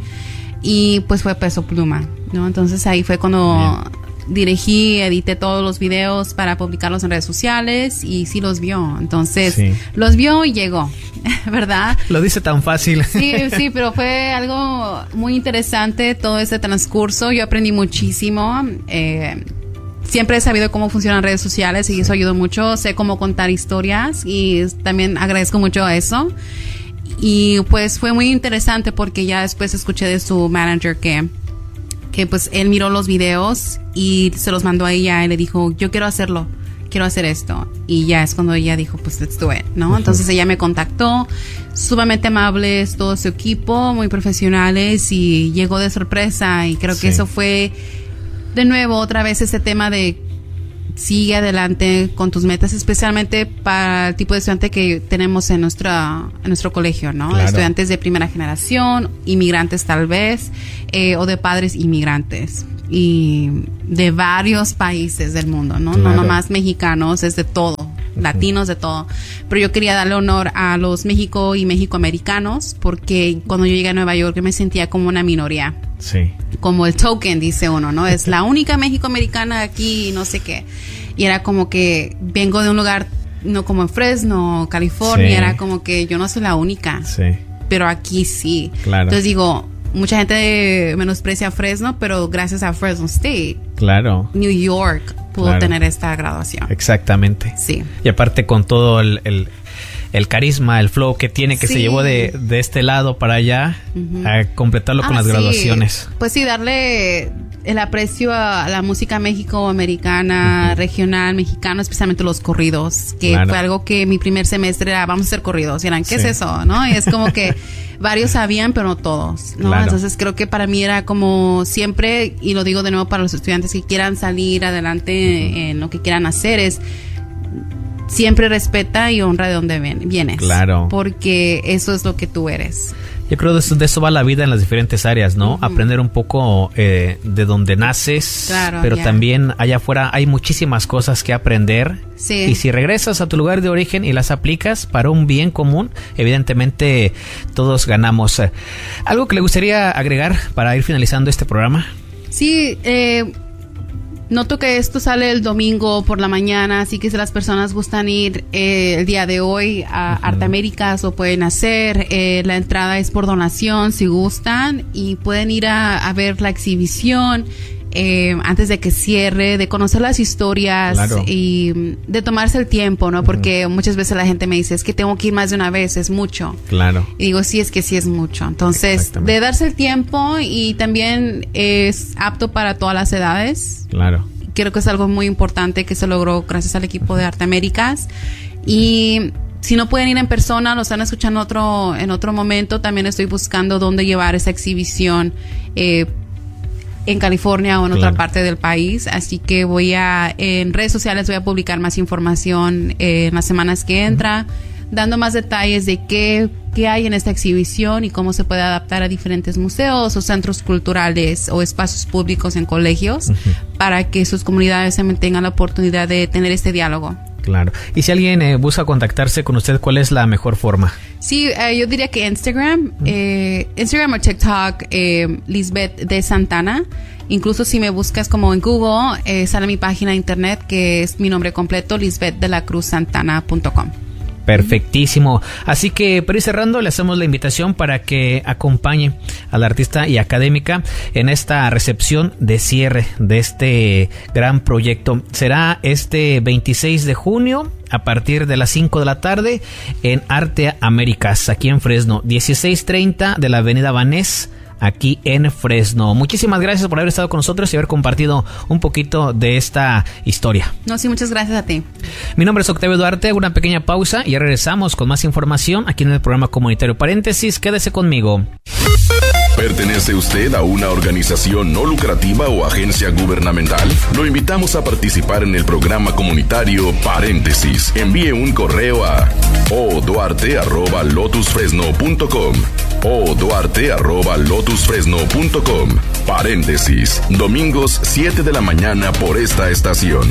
y pues fue Peso Pluma, ¿no? Entonces ahí fue cuando Bien. dirigí, edité todos los videos para publicarlos en redes sociales y sí los vio, entonces sí. los vio y llegó, ¿verdad? Lo dice tan fácil. Sí, sí, pero fue algo muy interesante todo ese transcurso, yo aprendí muchísimo, eh, siempre he sabido cómo funcionan redes sociales y eso ayudó mucho. Sé cómo contar historias y también agradezco mucho a eso. Y pues fue muy interesante porque ya después escuché de su manager que, que pues él miró los videos y se los mandó a ella y le dijo, yo quiero hacerlo, quiero hacer esto. Y ya es cuando ella dijo, pues let's do it, ¿no? Uh-huh. Entonces ella me contactó, sumamente amables, todo su equipo, muy profesionales, y llegó de sorpresa y creo sí. que eso fue... De nuevo, otra vez ese tema de sigue adelante con tus metas, especialmente para el tipo de estudiante que tenemos en, nuestra, en nuestro colegio, ¿no? Claro. Estudiantes de primera generación, inmigrantes tal vez, eh, o de padres inmigrantes. Y de varios países del mundo, ¿no? Claro. No nomás mexicanos, es de todo, latinos, de todo. Pero yo quería darle honor a los México y mexicoamericanos, porque cuando yo llegué a Nueva York yo me sentía como una minoría. Sí. Como el token, dice uno, ¿no? Es la única mexicoamericana aquí, no sé qué. Y era como que vengo de un lugar, no como en Fresno, California, Sí. era como que yo no soy la única. Sí. Pero aquí sí. Claro. Entonces digo, mucha gente menosprecia a Fresno, pero gracias a Fresno State, Claro. New York pudo Claro. tener esta graduación. Exactamente. Sí. Y aparte con todo el, el, el carisma, el flow que tiene, que Sí. se llevó de, de este lado para allá, Ujú. a completarlo con Ah, las sí. graduaciones. Pues sí, darle el aprecio a la música México-americana, Ujú. regional, mexicano, especialmente los corridos, que Claro. fue algo que mi primer semestre era, vamos a hacer corridos. Y eran, ¿qué Sí. es eso? ¿No? Y es como que varios sabían, pero no todos, ¿no? Claro. Entonces creo que para mí era como siempre, y lo digo de nuevo para los estudiantes que quieran salir adelante Ujú. en lo que quieran hacer, es siempre respeta y honra de donde ven- vienes. Claro. Porque eso es lo que tú eres. Yo creo que de eso, de eso va la vida en las diferentes áreas, ¿no? Ujú. Aprender un poco eh, de donde naces, Claro, pero ya. también allá afuera hay muchísimas cosas que aprender. Sí. Y si regresas a tu lugar de origen y las aplicas para un bien común, evidentemente todos ganamos. Eh, ¿Algo que le gustaría agregar para ir finalizando este programa? Sí, eh, noto que esto sale el domingo por la mañana, así que si las personas gustan ir eh, el día de hoy a Ujú. Arte Américas, lo pueden hacer. Eh, la entrada es por donación si gustan y pueden ir a, a ver la exhibición eh, antes de que cierre, de conocer las historias Claro. y mm, de tomarse el tiempo, ¿no? Porque muchas veces la gente me dice, es que tengo que ir más de una vez, es mucho. Claro. Y digo, sí, es que sí es mucho. Entonces, Exactamente. de darse el tiempo y también es apto para todas las edades. Claro. Creo que es algo muy importante que se logró gracias al equipo de Arte Américas. Y si no pueden ir en persona, lo están escuchando otro, en otro momento, también estoy buscando dónde llevar esa exhibición eh, en California o en Claro. otra parte del país. Así que voy a, en redes sociales voy a publicar más información eh, en las semanas que entra, dando más detalles de qué, qué hay en esta exhibición y cómo se puede adaptar a diferentes museos o centros culturales o espacios públicos en colegios, Ujú. para que sus comunidades también tengan la oportunidad de tener este diálogo. Claro. Y si alguien eh, busca contactarse con usted, ¿cuál es la mejor forma? Sí, eh, yo diría que Instagram, eh, Instagram o TikTok, eh, Lisbeth de Santana. Incluso si me buscas como en Google, eh, sale mi página de internet que es mi nombre completo, lisbeth de la cruz santana punto com. Perfectísimo. Así que para ir cerrando, le hacemos la invitación para que acompañe a la artista y académica en esta recepción de cierre de este gran proyecto. Será este veintiséis de junio a partir de las cinco de la tarde en Arte Américas, aquí en Fresno, dieciséis treinta de la avenida Vanés, aquí en Fresno. Muchísimas gracias por haber estado con nosotros y haber compartido un poquito de esta historia. No, sí, muchas gracias a ti. Mi nombre es Octavio Duarte, una pequeña pausa y ya regresamos con más información aquí en el programa comunitario Paréntesis. Quédese conmigo. ¿Pertenece usted a una organización no lucrativa o agencia gubernamental? Lo invitamos a participar en el programa comunitario Paréntesis. Envíe un correo a o duarte arroba lotus fresno punto com o duarte arroba lotus fresno punto com. Paréntesis, domingos siete de la mañana por esta estación.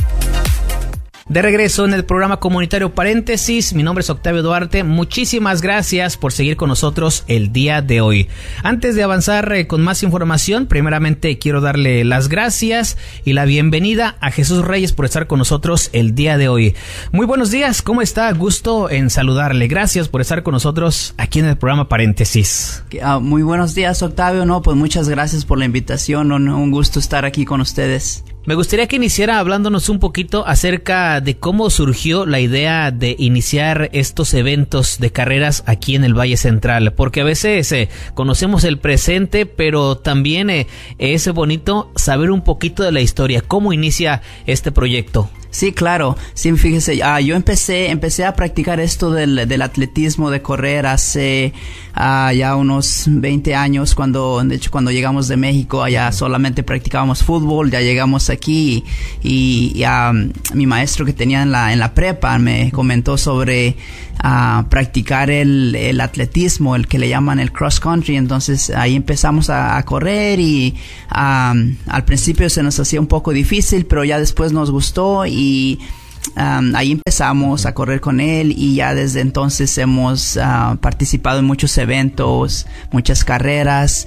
De regreso en el programa comunitario Paréntesis, mi nombre es Octavio Duarte. Muchísimas gracias por seguir con nosotros el día de hoy. Antes de avanzar eh, con más información, primeramente quiero darle las gracias y la bienvenida a Jesús Reyes por estar con nosotros el día de hoy. Muy buenos días, ¿cómo está? Gusto en saludarle. Gracias por estar con nosotros aquí en el programa Paréntesis. Uh, muy buenos días, Octavio. No, pues muchas gracias por la invitación. Un, un gusto estar aquí con ustedes. Me gustaría que iniciara hablándonos un poquito acerca de cómo surgió la idea de iniciar estos eventos de carreras aquí en el Valle Central, porque a veces eh, conocemos el presente, pero también eh, es bonito saber un poquito de la historia. ¿Cómo inicia este proyecto? Sí, claro. Sí, fíjese, uh, yo empecé empecé a practicar esto del, del atletismo, de correr hace uh, ya unos veinte años, cuando, de hecho, cuando llegamos de México, allá solamente practicábamos fútbol, ya llegamos aquí y, y um, mi maestro que tenía en la, en la prepa me comentó sobre uh, practicar el, el atletismo, el que le llaman el cross country. Entonces ahí empezamos a, a correr y um, al principio se nos hacía un poco difícil, pero ya después nos gustó y Y um, ahí empezamos a correr con él y ya desde entonces hemos uh, participado en muchos eventos, muchas carreras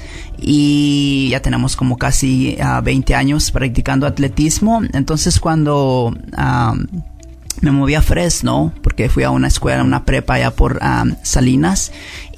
y ya tenemos como casi uh, veinte años practicando atletismo. Entonces cuando um, me moví a Fresno, porque fui a una escuela, una prepa allá por um, Salinas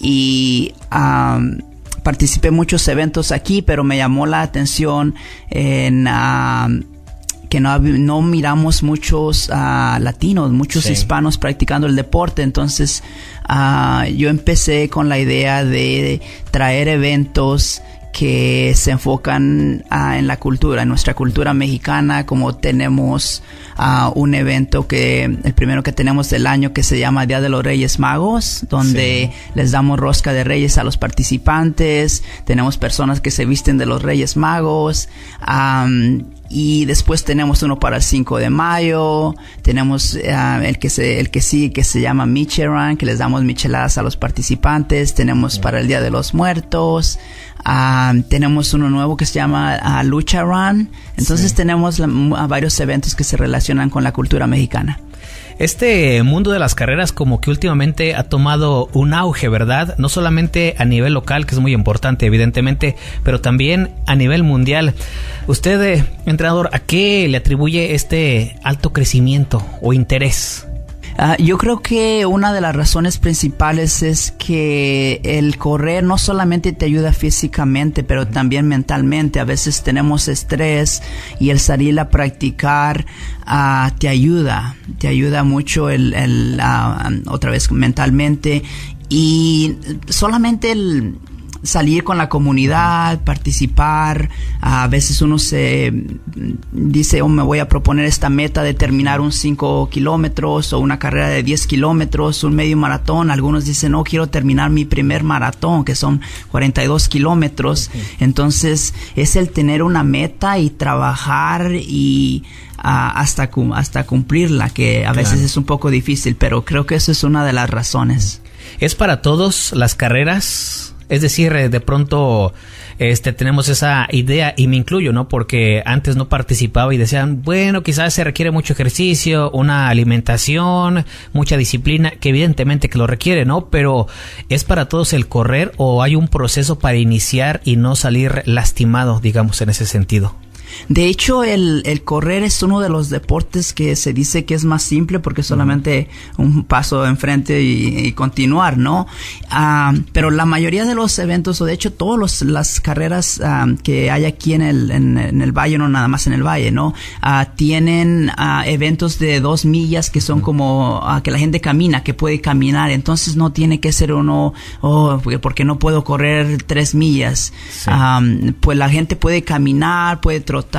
y um, participé en muchos eventos aquí, pero me llamó la atención en... Uh, que no, no miramos muchos uh, latinos, muchos sí. hispanos practicando el deporte. Entonces uh, yo empecé con la idea de traer eventos que se enfocan uh, en la cultura, en nuestra cultura mexicana, como tenemos uh, un evento que, el primero que tenemos del año, que se llama Día de los Reyes Magos, donde sí. les damos rosca de reyes a los participantes, tenemos personas que se visten de los Reyes Magos, um, y después tenemos uno para el cinco de mayo, tenemos uh, el que se, el que sí, que se llama Micheran, que les damos micheladas a los participantes, tenemos sí. para el Día de los Muertos, uh, tenemos uno nuevo que se llama uh, Lucha Run. Entonces sí. tenemos la, uh, varios eventos que se relacionan con la cultura mexicana. Este mundo de las carreras como que últimamente ha tomado un auge, ¿verdad? No solamente a nivel local, que es muy importante, evidentemente, pero también a nivel mundial. Usted, eh, entrenador, ¿a qué le atribuye este alto crecimiento o interés? Uh, yo creo que una de las razones principales es que el correr no solamente te ayuda físicamente, pero también mentalmente. A veces tenemos estrés y el salir a practicar uh, te ayuda, te ayuda mucho el, el uh, otra vez mentalmente, y solamente el salir con la comunidad, participar. A veces uno se dice, oh, me voy a proponer esta meta de terminar un cinco kilómetros o una carrera de diez kilómetros, un medio maratón. Algunos dicen, no, quiero terminar mi primer maratón, que son cuarenta y dos kilómetros. Okay. Entonces es el tener una meta y trabajar y uh, hasta, hasta cumplirla, que a veces claro. es un poco difícil, pero creo que eso es una de las razones. ¿Es para todos las carreras? Es decir, de pronto este tenemos esa idea, y me incluyo, ¿no? Porque antes no participaba y decían, bueno, quizás se requiere mucho ejercicio, una alimentación, mucha disciplina, que evidentemente que lo requiere, ¿no? Pero ¿es para todos el correr o hay un proceso para iniciar y no salir lastimado, digamos, en ese sentido? De hecho, el, el correr es uno de los deportes que se dice que es más simple, porque solamente uh-huh. un paso enfrente y, y continuar, ¿no? Uh, pero la mayoría de los eventos, o de hecho todas las carreras uh, que hay aquí en el, en, en el valle, no nada más en el valle, ¿no? Uh, tienen uh, eventos de dos millas que son uh-huh. como uh, que la gente camina, que puede caminar. Entonces no tiene que ser uno, oh, porque no puedo correr tres millas. Sí. Um, pues la gente puede caminar, puede trotar,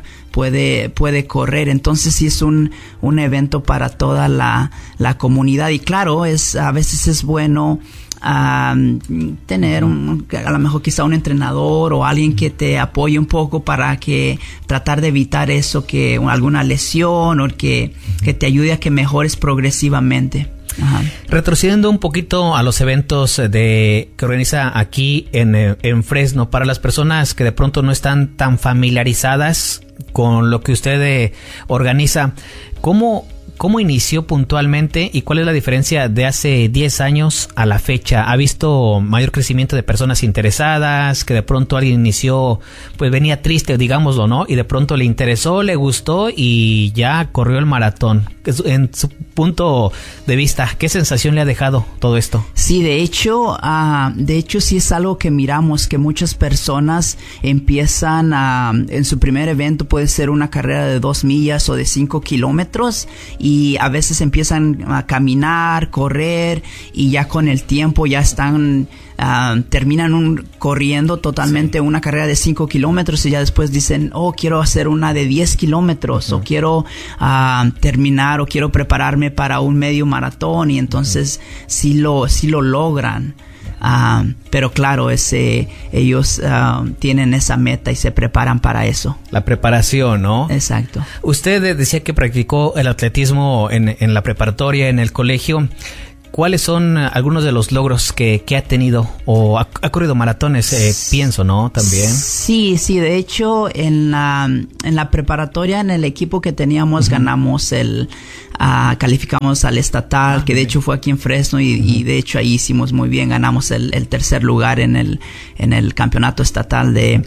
puede puede correr. Entonces sí es un un evento para toda la la comunidad. Y claro, es a veces es bueno um, tener un, a lo mejor quizá un entrenador o alguien que te apoye un poco para que tratar de evitar eso, que alguna lesión, o que que te ayude a que mejores progresivamente. Ajá. Retrocediendo un poquito a los eventos de que organiza aquí en, en Fresno, para las personas que de pronto no están tan familiarizadas con lo que usted eh, organiza, ¿cómo, ¿cómo inició puntualmente y cuál es la diferencia de hace diez años a la fecha? ¿Ha visto mayor crecimiento de personas interesadas, que de pronto alguien inició, pues venía triste, digámoslo, ¿no? Y de pronto le interesó, le gustó y ya corrió el maratón? En su punto de vista, ¿qué sensación le ha dejado todo esto? Sí, de hecho, uh, de hecho sí es algo que miramos, que muchas personas empiezan a, en su primer evento puede ser una carrera de dos millas o de cinco kilómetros, y a veces empiezan a caminar, correr, y ya con el tiempo ya están uh, terminan un, corriendo totalmente sí. una carrera de cinco kilómetros y ya después dicen, oh, quiero hacer una de diez kilómetros uh-huh. o quiero uh, terminar o quiero prepararme para un medio maratón y entonces uh-huh. sí lo, sí lo logran. Uh, pero claro, ese, ellos uh, tienen esa meta y se preparan para eso. La preparación, ¿no? Exacto. Usted decía que practicó el atletismo en, en la preparatoria, en el colegio. ¿Cuáles son algunos de los logros que, que ha tenido? O ha, ha corrido maratones, eh, pienso, ¿no? También. Sí, sí. De hecho, en la, en la preparatoria, en el equipo que teníamos, uh-huh. ganamos el... Uh, calificamos al estatal, ah, que de hecho fue aquí en Fresno y, uh-huh. y de hecho ahí hicimos muy bien. Ganamos el, el tercer lugar en el, en el campeonato estatal de...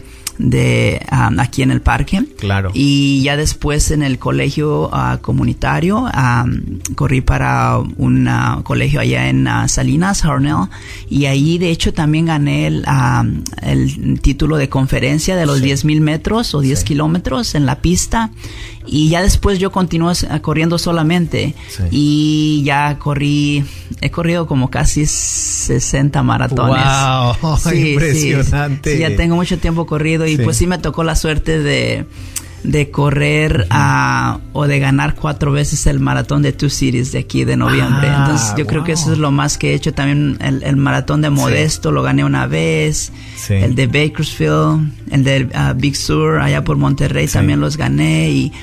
de um, aquí en el parque. Claro. Y ya después en el colegio uh, comunitario um, corrí para un uh, colegio allá en uh, Salinas, Hornell, y ahí de hecho también gané el, um, el título de conferencia de los sí. diez mil metros o diez sí. kilómetros en la pista. Y ya después yo continué corriendo solamente sí. y ya corrí, he corrido como casi sesenta maratones. ¡Wow! Sí, impresionante. Sí, sí, ya tengo mucho tiempo corrido y sí. pues sí me tocó la suerte de, de correr uh, o de ganar cuatro veces el maratón de Two Cities de aquí de noviembre. Ah, entonces yo wow. creo que eso es lo más que he hecho. También el, el maratón de Modesto sí. lo gané una vez. Sí. El de Bakersfield, el de uh, Big Sur allá por Monterrey sí. también los gané y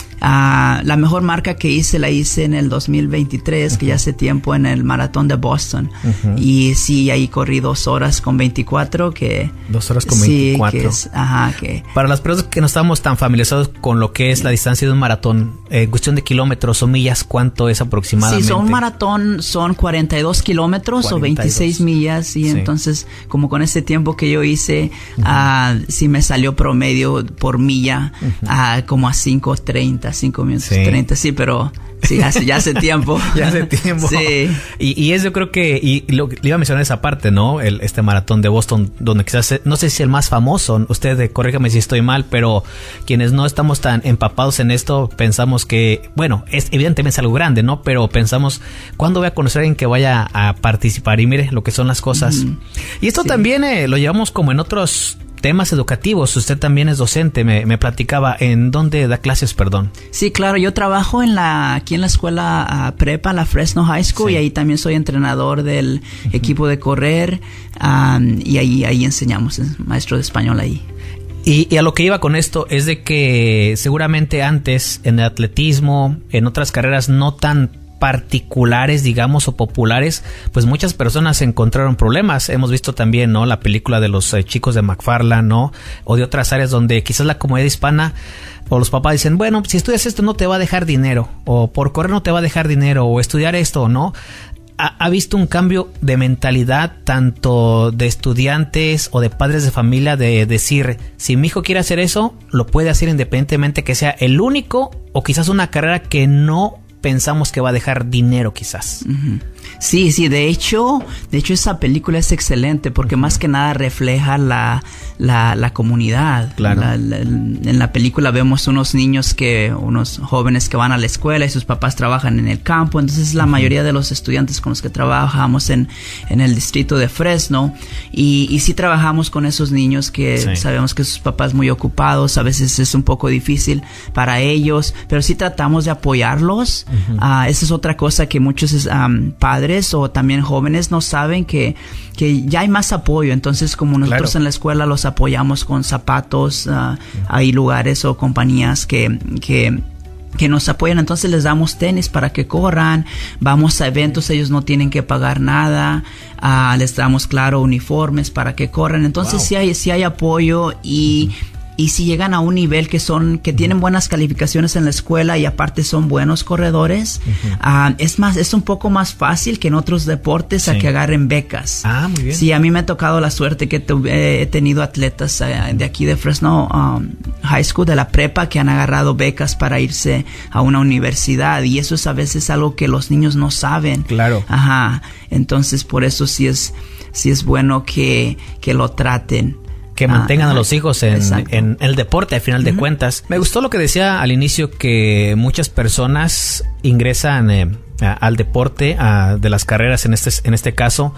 Uh, la mejor marca que hice la hice en el dos mil veintitrés, uh-huh. que ya hace tiempo, en el maratón de Boston. Uh-huh. Y sí, ahí corrí dos horas con veinticuatro, que... Dos horas con veinticuatro. Sí, que es, ajá, que... Para las personas que no estamos tan familiarizados con lo que es la distancia de un maratón, en eh, cuestión de kilómetros o millas, ¿cuánto es aproximadamente? Sí, son un maratón, son cuarenta y dos kilómetros cuarenta y dos. O veintiséis millas. Y sí. entonces, como con ese tiempo que yo hice, uh-huh. uh, sí me salió promedio por milla uh-huh. uh, como a cinco treinta. cinco minutos sí. treinta, sí, pero sí, hace, ya hace tiempo. ya hace tiempo. Sí. Y, y es yo creo que, y lo, le iba a mencionar esa parte, ¿no? El, este maratón de Boston, donde quizás, no sé si el más famoso, usted corrígame si estoy mal, pero quienes no estamos tan empapados en esto, pensamos que, bueno, es evidentemente es algo grande, ¿no? Pero pensamos, ¿cuándo voy a conocer a alguien que vaya a participar? Y mire lo que son las cosas. Mm-hmm. Y esto sí. también eh, lo llevamos como en otros temas educativos. Usted también es docente, me, me platicaba. ¿En dónde da clases, perdón? Sí, claro, yo trabajo en la aquí en la escuela uh, prepa, la Fresno High School, sí. y ahí también soy entrenador del uh-huh. equipo de correr, um, y ahí, ahí enseñamos, maestro de español ahí. Y, y a lo que iba con esto es de que seguramente antes en el atletismo, en otras carreras no tan particulares, digamos, o populares, pues muchas personas encontraron problemas. Hemos visto también, ¿no? La película de los eh, chicos de McFarland, ¿no? O de otras áreas donde quizás la comunidad hispana o los papás dicen, bueno, si estudias esto no te va a dejar dinero, o por correr no te va a dejar dinero, o estudiar esto, ¿no? Ha, ha visto un cambio de mentalidad tanto de estudiantes o de padres de familia de decir, si mi hijo quiere hacer eso, lo puede hacer independientemente que sea el único o quizás una carrera que no pensamos que va a dejar dinero quizás. Uh-huh. Sí, sí, de hecho, de hecho esa película es excelente porque uh-huh. más que nada refleja la, la, la comunidad. Claro. La, la, en la película vemos unos niños que, unos jóvenes que van a la escuela y sus papás trabajan en el campo, entonces la uh-huh. mayoría de los estudiantes con los que trabajamos en, en el distrito de Fresno y, y sí trabajamos con esos niños que sí. sabemos que sus papás muy ocupados, a veces es un poco difícil para ellos, pero sí tratamos de apoyarlos. Uh-huh. Uh, esa es otra cosa que muchos um, padres o también jóvenes no saben, que, que ya hay más apoyo. Entonces, como nosotros claro. en la escuela los apoyamos con zapatos, uh, uh-huh. hay lugares o compañías que, que que nos apoyan, entonces les damos tenis para que corran, vamos a eventos, ellos no tienen que pagar nada, uh, les damos, claro, uniformes para que corran. Entonces wow. sí hay, sí hay apoyo y uh-huh. Y si llegan a un nivel que son, que tienen buenas calificaciones en la escuela y aparte son buenos corredores, uh-huh. uh, es más, es un poco más fácil que en otros deportes sí. a que agarren becas. Ah, muy bien. Sí, a mí me ha tocado la suerte que tu, eh, he tenido atletas uh, de aquí de Fresno um, High School, de la prepa, que han agarrado becas para irse a una universidad, y eso es a veces algo que los niños no saben. Claro. Ajá. Entonces, por eso sí es, sí es bueno que, que lo traten. Que mantengan ah, a los hijos en, en el deporte, al final uh-huh. de cuentas. Me gustó lo que decía al inicio, que muchas personas ingresan eh, a, al deporte, a, de las carreras en este, en este caso,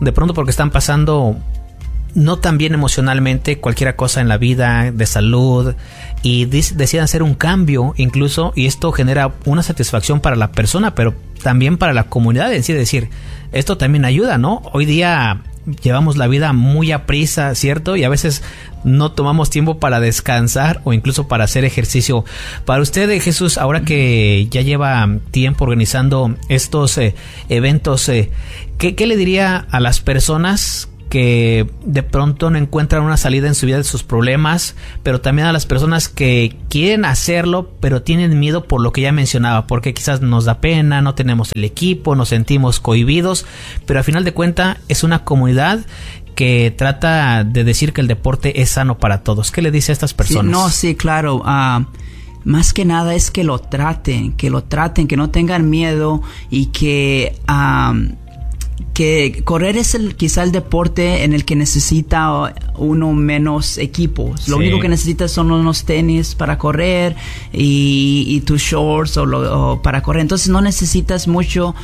de pronto porque están pasando no tan bien emocionalmente, cualquier cosa en la vida, de salud, y deciden hacer un cambio incluso, y esto genera una satisfacción para la persona, pero también para la comunidad en sí, decir, esto también ayuda, ¿no? Hoy día llevamos la vida muy a prisa, ¿cierto? Y a veces no tomamos tiempo para descansar o incluso para hacer ejercicio. Para usted, Jesús, ahora que ya lleva tiempo organizando estos eh, eventos, eh, ¿qué, ¿qué le diría a las personas que de pronto no encuentran una salida en su vida de sus problemas, pero también a las personas que quieren hacerlo, pero tienen miedo por lo que ya mencionaba, porque quizás nos da pena, no tenemos el equipo, nos sentimos cohibidos, pero al final de cuentas es una comunidad que trata de decir que el deporte es sano para todos? ¿Qué le dice a estas personas? Sí, no, sí, claro. Uh, más que nada es que lo traten, que lo traten, que no tengan miedo y que... Um, que correr es el quizá el deporte en el que necesita uno menos equipos. Lo sí. único que necesitas son unos tenis para correr y, y tus shorts o, lo, o para correr. Entonces no necesitas mucho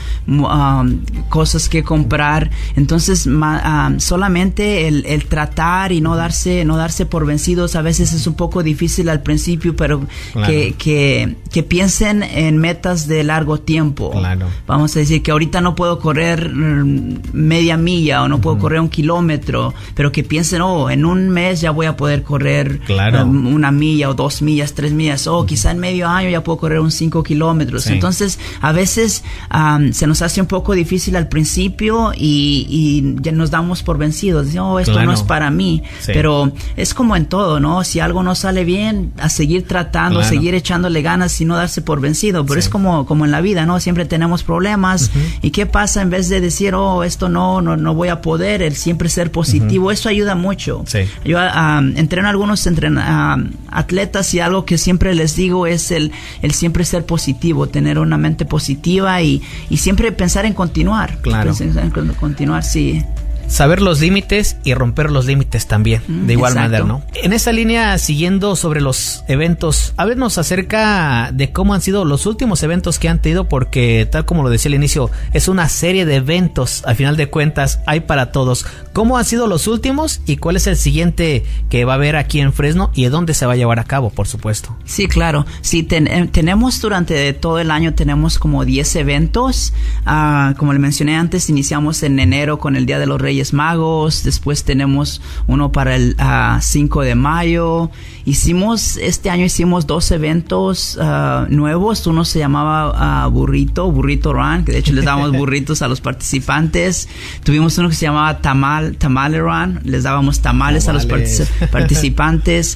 um, cosas que comprar. Entonces ma, um, solamente el, el tratar y no darse no darse por vencidos a veces es un poco difícil al principio, pero claro. que, que, que piensen en metas de largo tiempo. Claro. Vamos a decir que ahorita no puedo correr media milla o no puedo uh-huh. correr un kilómetro, pero que piensen, oh, en un mes ya voy a poder correr claro. um, una milla o dos millas, tres millas, o oh, uh-huh. quizá en medio año ya puedo correr un cinco kilómetros. Sí. Entonces, a veces um, se nos hace un poco difícil al principio y, y ya nos damos por vencidos. Decimos, oh, esto claro. no es para mí. Sí. Pero es como en todo, ¿no? Si algo no sale bien, a seguir tratando, claro. seguir echándole ganas y no darse por vencido. Pero sí. es como, como en la vida, ¿no? Siempre tenemos problemas. Uh-huh. ¿Y qué pasa en vez de decir, oh, esto no, no, no voy a poder, el siempre ser positivo? Uh-huh. Eso ayuda mucho. Sí. Yo um, entreno a algunos entren, um, atletas y algo que siempre les digo es el, el siempre ser positivo, tener una mente positiva y, y siempre pensar en continuar. Claro. Pensar en continuar, sí. Saber los límites y romper los límites también, mm, de igual exacto. manera, ¿no? En esa línea, siguiendo sobre los eventos, háblenos acerca de cómo han sido los últimos eventos que han tenido, porque tal como lo decía al inicio, es una serie de eventos, al final de cuentas, hay para todos. ¿Cómo han sido los últimos y cuál es el siguiente que va a haber aquí en Fresno y de dónde se va a llevar a cabo, por supuesto? Sí, claro. Sí, ten, tenemos durante todo el año, tenemos como diez eventos. Uh, como le mencioné antes, iniciamos en enero con el Día de los Reyes Magos, después tenemos uno para el uh, cinco de mayo. Hicimos, este año hicimos dos eventos uh, nuevos. Uno se llamaba uh, Burrito, Burrito Run, que de hecho les dábamos burritos a los participantes. Tuvimos uno que se llamaba Tamal, Tamale Run, les dábamos tamales, tamales. a los partic- participantes.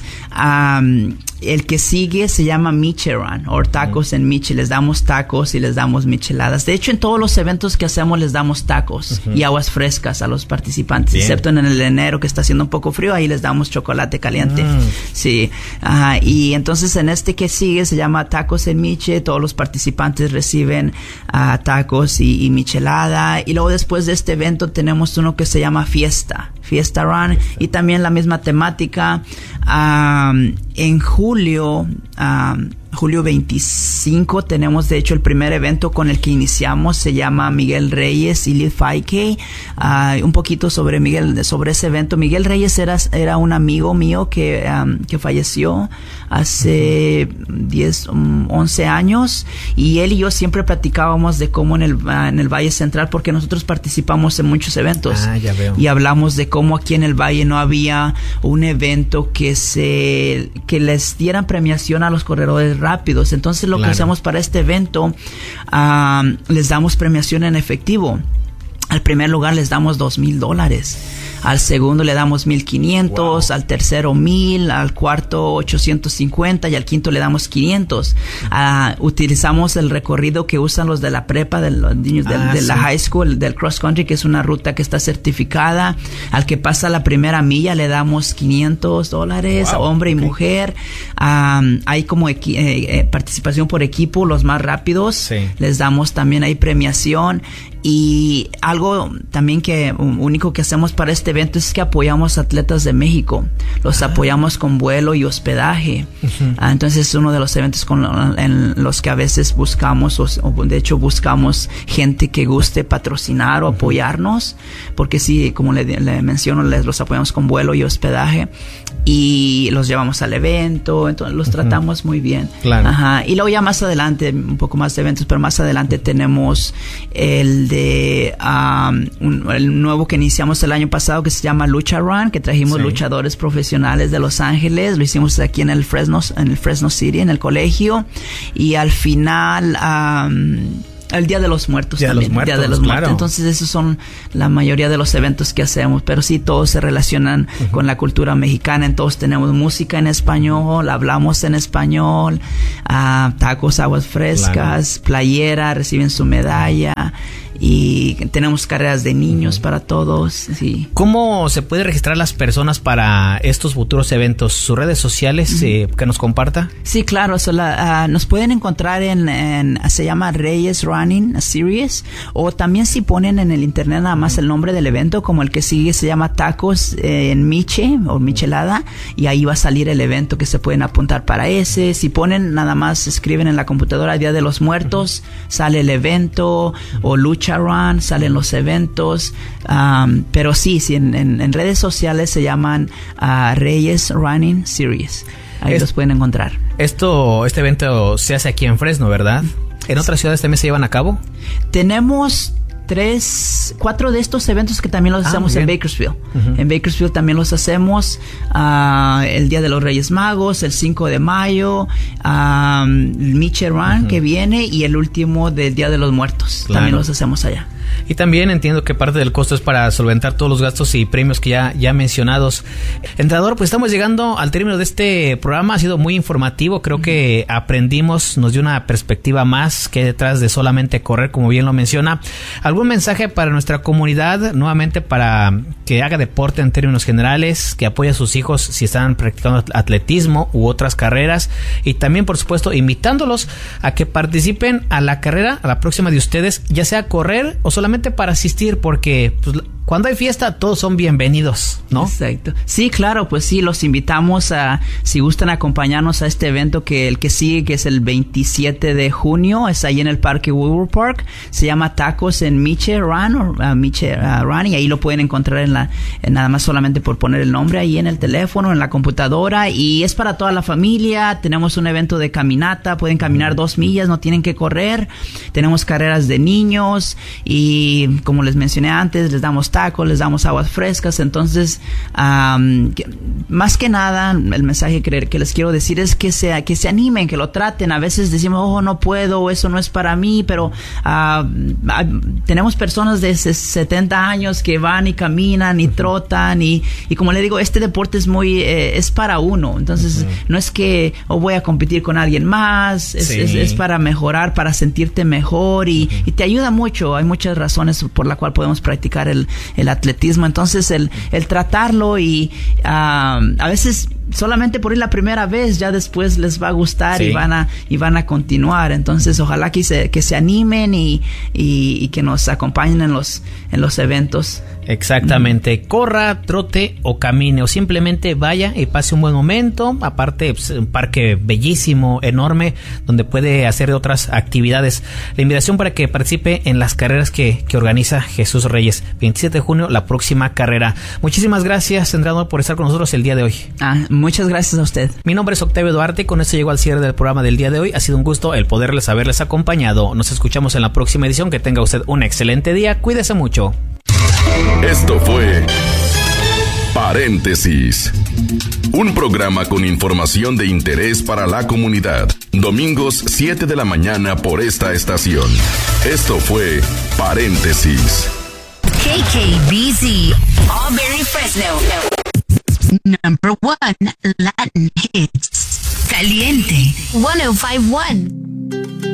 Um, el que sigue se llama Miche Run, o tacos uh-huh. en Miche. Les damos tacos y les damos micheladas. De hecho, en todos los eventos que hacemos les damos tacos uh-huh. y aguas frescas a los participantes, Bien. excepto en el enero que está haciendo un poco frío, ahí les damos chocolate caliente. Uh-huh. Sí. Uh, y entonces en este que sigue se llama Tacos en Miche. Todos los participantes reciben uh, tacos y, y michelada. Y luego después de este evento tenemos uno que se llama Fiesta, Fiesta Run, y también la misma temática. Um, en julio, um, julio veinticinco, tenemos de hecho el primer evento con el que iniciamos, se llama Miguel Reyes y Liz Faike. Uh, un poquito sobre Miguel, sobre ese evento. Miguel Reyes era, era un amigo mío que, um, que falleció hace diez, once años, y él y yo siempre platicábamos de cómo en el, uh, en el Valle Central, porque nosotros participamos en muchos eventos. Ah, ya veo. Y hablamos de cómo aquí en el Valle no había un evento que se que les dieran premiación a los corredores rápidos. Entonces lo claro. que hacemos para este evento, um, les damos premiación en efectivo. Al primer lugar les damos dos mil dólares. Al segundo le damos mil quinientos, wow. al tercero mil, al cuarto ochocientos cincuenta y al quinto le damos quinientos. Uh, utilizamos el recorrido que usan los de la prepa, de los niños de, ah, de sí. la high school, del cross country, que es una ruta que está certificada. Al que pasa la primera milla le damos quinientos dólares, wow. hombre y okay. mujer. Um, hay como equi- eh, eh, participación por equipo, los más rápidos. Sí. Les damos también ahí premiación. Y algo también que um, único que hacemos para este evento es que apoyamos atletas de México. Los ah. apoyamos con vuelo y hospedaje. Uh-huh. Ah, entonces es uno de los eventos con en los que a veces buscamos, o, o de hecho buscamos gente que guste patrocinar o uh-huh. apoyarnos, porque sí, como le, le menciono, les los apoyamos con vuelo y hospedaje y los llevamos al evento, entonces los uh-huh. tratamos muy bien. Claro. Ajá. Y luego ya más adelante, un poco más de eventos, pero más adelante tenemos el de um, un, el nuevo que iniciamos el año pasado, que se llama Lucha Run, que trajimos sí. luchadores profesionales de Los Ángeles. Lo hicimos aquí en el Fresno, en el Fresno City, en el colegio, y al final um, el Día de los Muertos Día también. De los muertos, Día de los claro. Muertos. Entonces esos son la mayoría de los eventos que hacemos, pero sí todos se relacionan uh-huh. con la cultura mexicana. Entonces tenemos música en español, hablamos en español, uh, tacos, aguas frescas, claro. playera, reciben su medalla. Y tenemos carreras de niños uh-huh. para todos. Sí. ¿Cómo se puede registrar las personas para estos futuros eventos? ¿Sus redes sociales uh-huh. eh, que nos comparta? Sí, claro. So la, uh, nos pueden encontrar en, en, se llama Reyes Running Series, o también si ponen en el internet nada más el nombre del evento, como el que sigue se llama Tacos eh, en Miche o Michelada, y ahí va a salir el evento que se pueden apuntar para ese. Si ponen nada más, escriben en la computadora Día de los Muertos, uh-huh. sale el evento, o Lucha Run, salen los eventos, um, pero sí, sí en, en, en redes sociales se llaman uh, Reyes Running Series. Ahí es, los pueden encontrar. Esto, este evento se hace aquí en Fresno, ¿verdad? ¿En otras ciudades también se llevan a cabo? Tenemos tres, cuatro de estos eventos que también los ah, hacemos en Bakersfield. Uh-huh. En Bakersfield también los hacemos uh, el Día de los Reyes Magos, el cinco de mayo, um, Miche Run uh-huh. que viene, y el último del Día de los Muertos. Claro. También los hacemos allá. Y también entiendo que parte del costo es para solventar todos los gastos y premios que ya, ya mencionados. Entrenador, pues estamos llegando al término de este programa. Ha sido muy informativo. Creo que aprendimos, nos dio una perspectiva más que detrás de solamente correr, como bien lo menciona. ¿Algún mensaje para nuestra comunidad, nuevamente para que haga deporte en términos generales, que apoye a sus hijos si están practicando atletismo u otras carreras? Y también, por supuesto, invitándolos a que participen a la carrera, a la próxima de ustedes, ya sea correr o solamente para asistir, porque pues, cuando hay fiesta todos son bienvenidos, ¿no? Exacto. Sí, claro, pues sí, los invitamos a, si gustan acompañarnos a este evento, que el que sigue, que es el veintisiete de junio, es ahí en el Parque Woodward Park, se llama Tacos en Miche Run, o uh, Miche uh, Run, y ahí lo pueden encontrar en la, en nada más solamente por poner el nombre ahí en el teléfono, en la computadora, y es para toda la familia. Tenemos un evento de caminata, pueden caminar dos millas, no tienen que correr. Tenemos carreras de niños, y como les mencioné antes, les damos tacos, les damos aguas frescas. Entonces, um, que, más que nada, el mensaje que, que les quiero decir es que se, que se animen, que lo traten. A veces decimos, oh, no puedo, eso no es para mí, pero uh, tenemos personas de setenta años que van y caminan y trotan, y, y como le digo, este deporte es muy, eh, es para uno. Entonces, uh-huh. no es que oh, voy a competir con alguien más, es, sí. es, es para mejorar, para sentirte mejor, y, uh-huh. y te ayuda mucho. Hay muchas razones por la cual podemos practicar el el atletismo. Entonces el, el tratarlo, y uh, a veces solamente por ir la primera vez ya después les va a gustar, sí. y van a y van a continuar. Entonces ojalá que se, que se animen y, y, y que nos acompañen en los, en los eventos. Exactamente, mm. corra, trote o camine, o simplemente vaya y pase un buen momento. Aparte, pues, un parque bellísimo, enorme, donde puede hacer otras actividades. La invitación para que participe en las carreras que, que organiza Jesús Reyes. veintisiete de junio, la próxima carrera. Muchísimas gracias, entrenador, por estar con nosotros el día de hoy. Ah, muchas gracias a usted. Mi nombre es Octavio Duarte, con esto llego al cierre del programa del día de hoy. Ha sido un gusto el poderles haberles acompañado. Nos escuchamos en la próxima edición. Que tenga usted un excelente día. Cuídese mucho. Esto fue Paréntesis, un programa con información de interés para la comunidad. Domingos siete de la mañana por esta estación. Esto fue Paréntesis. K K B Z, Auburn, Fresno. Number one Latin hits. Caliente one oh five point one.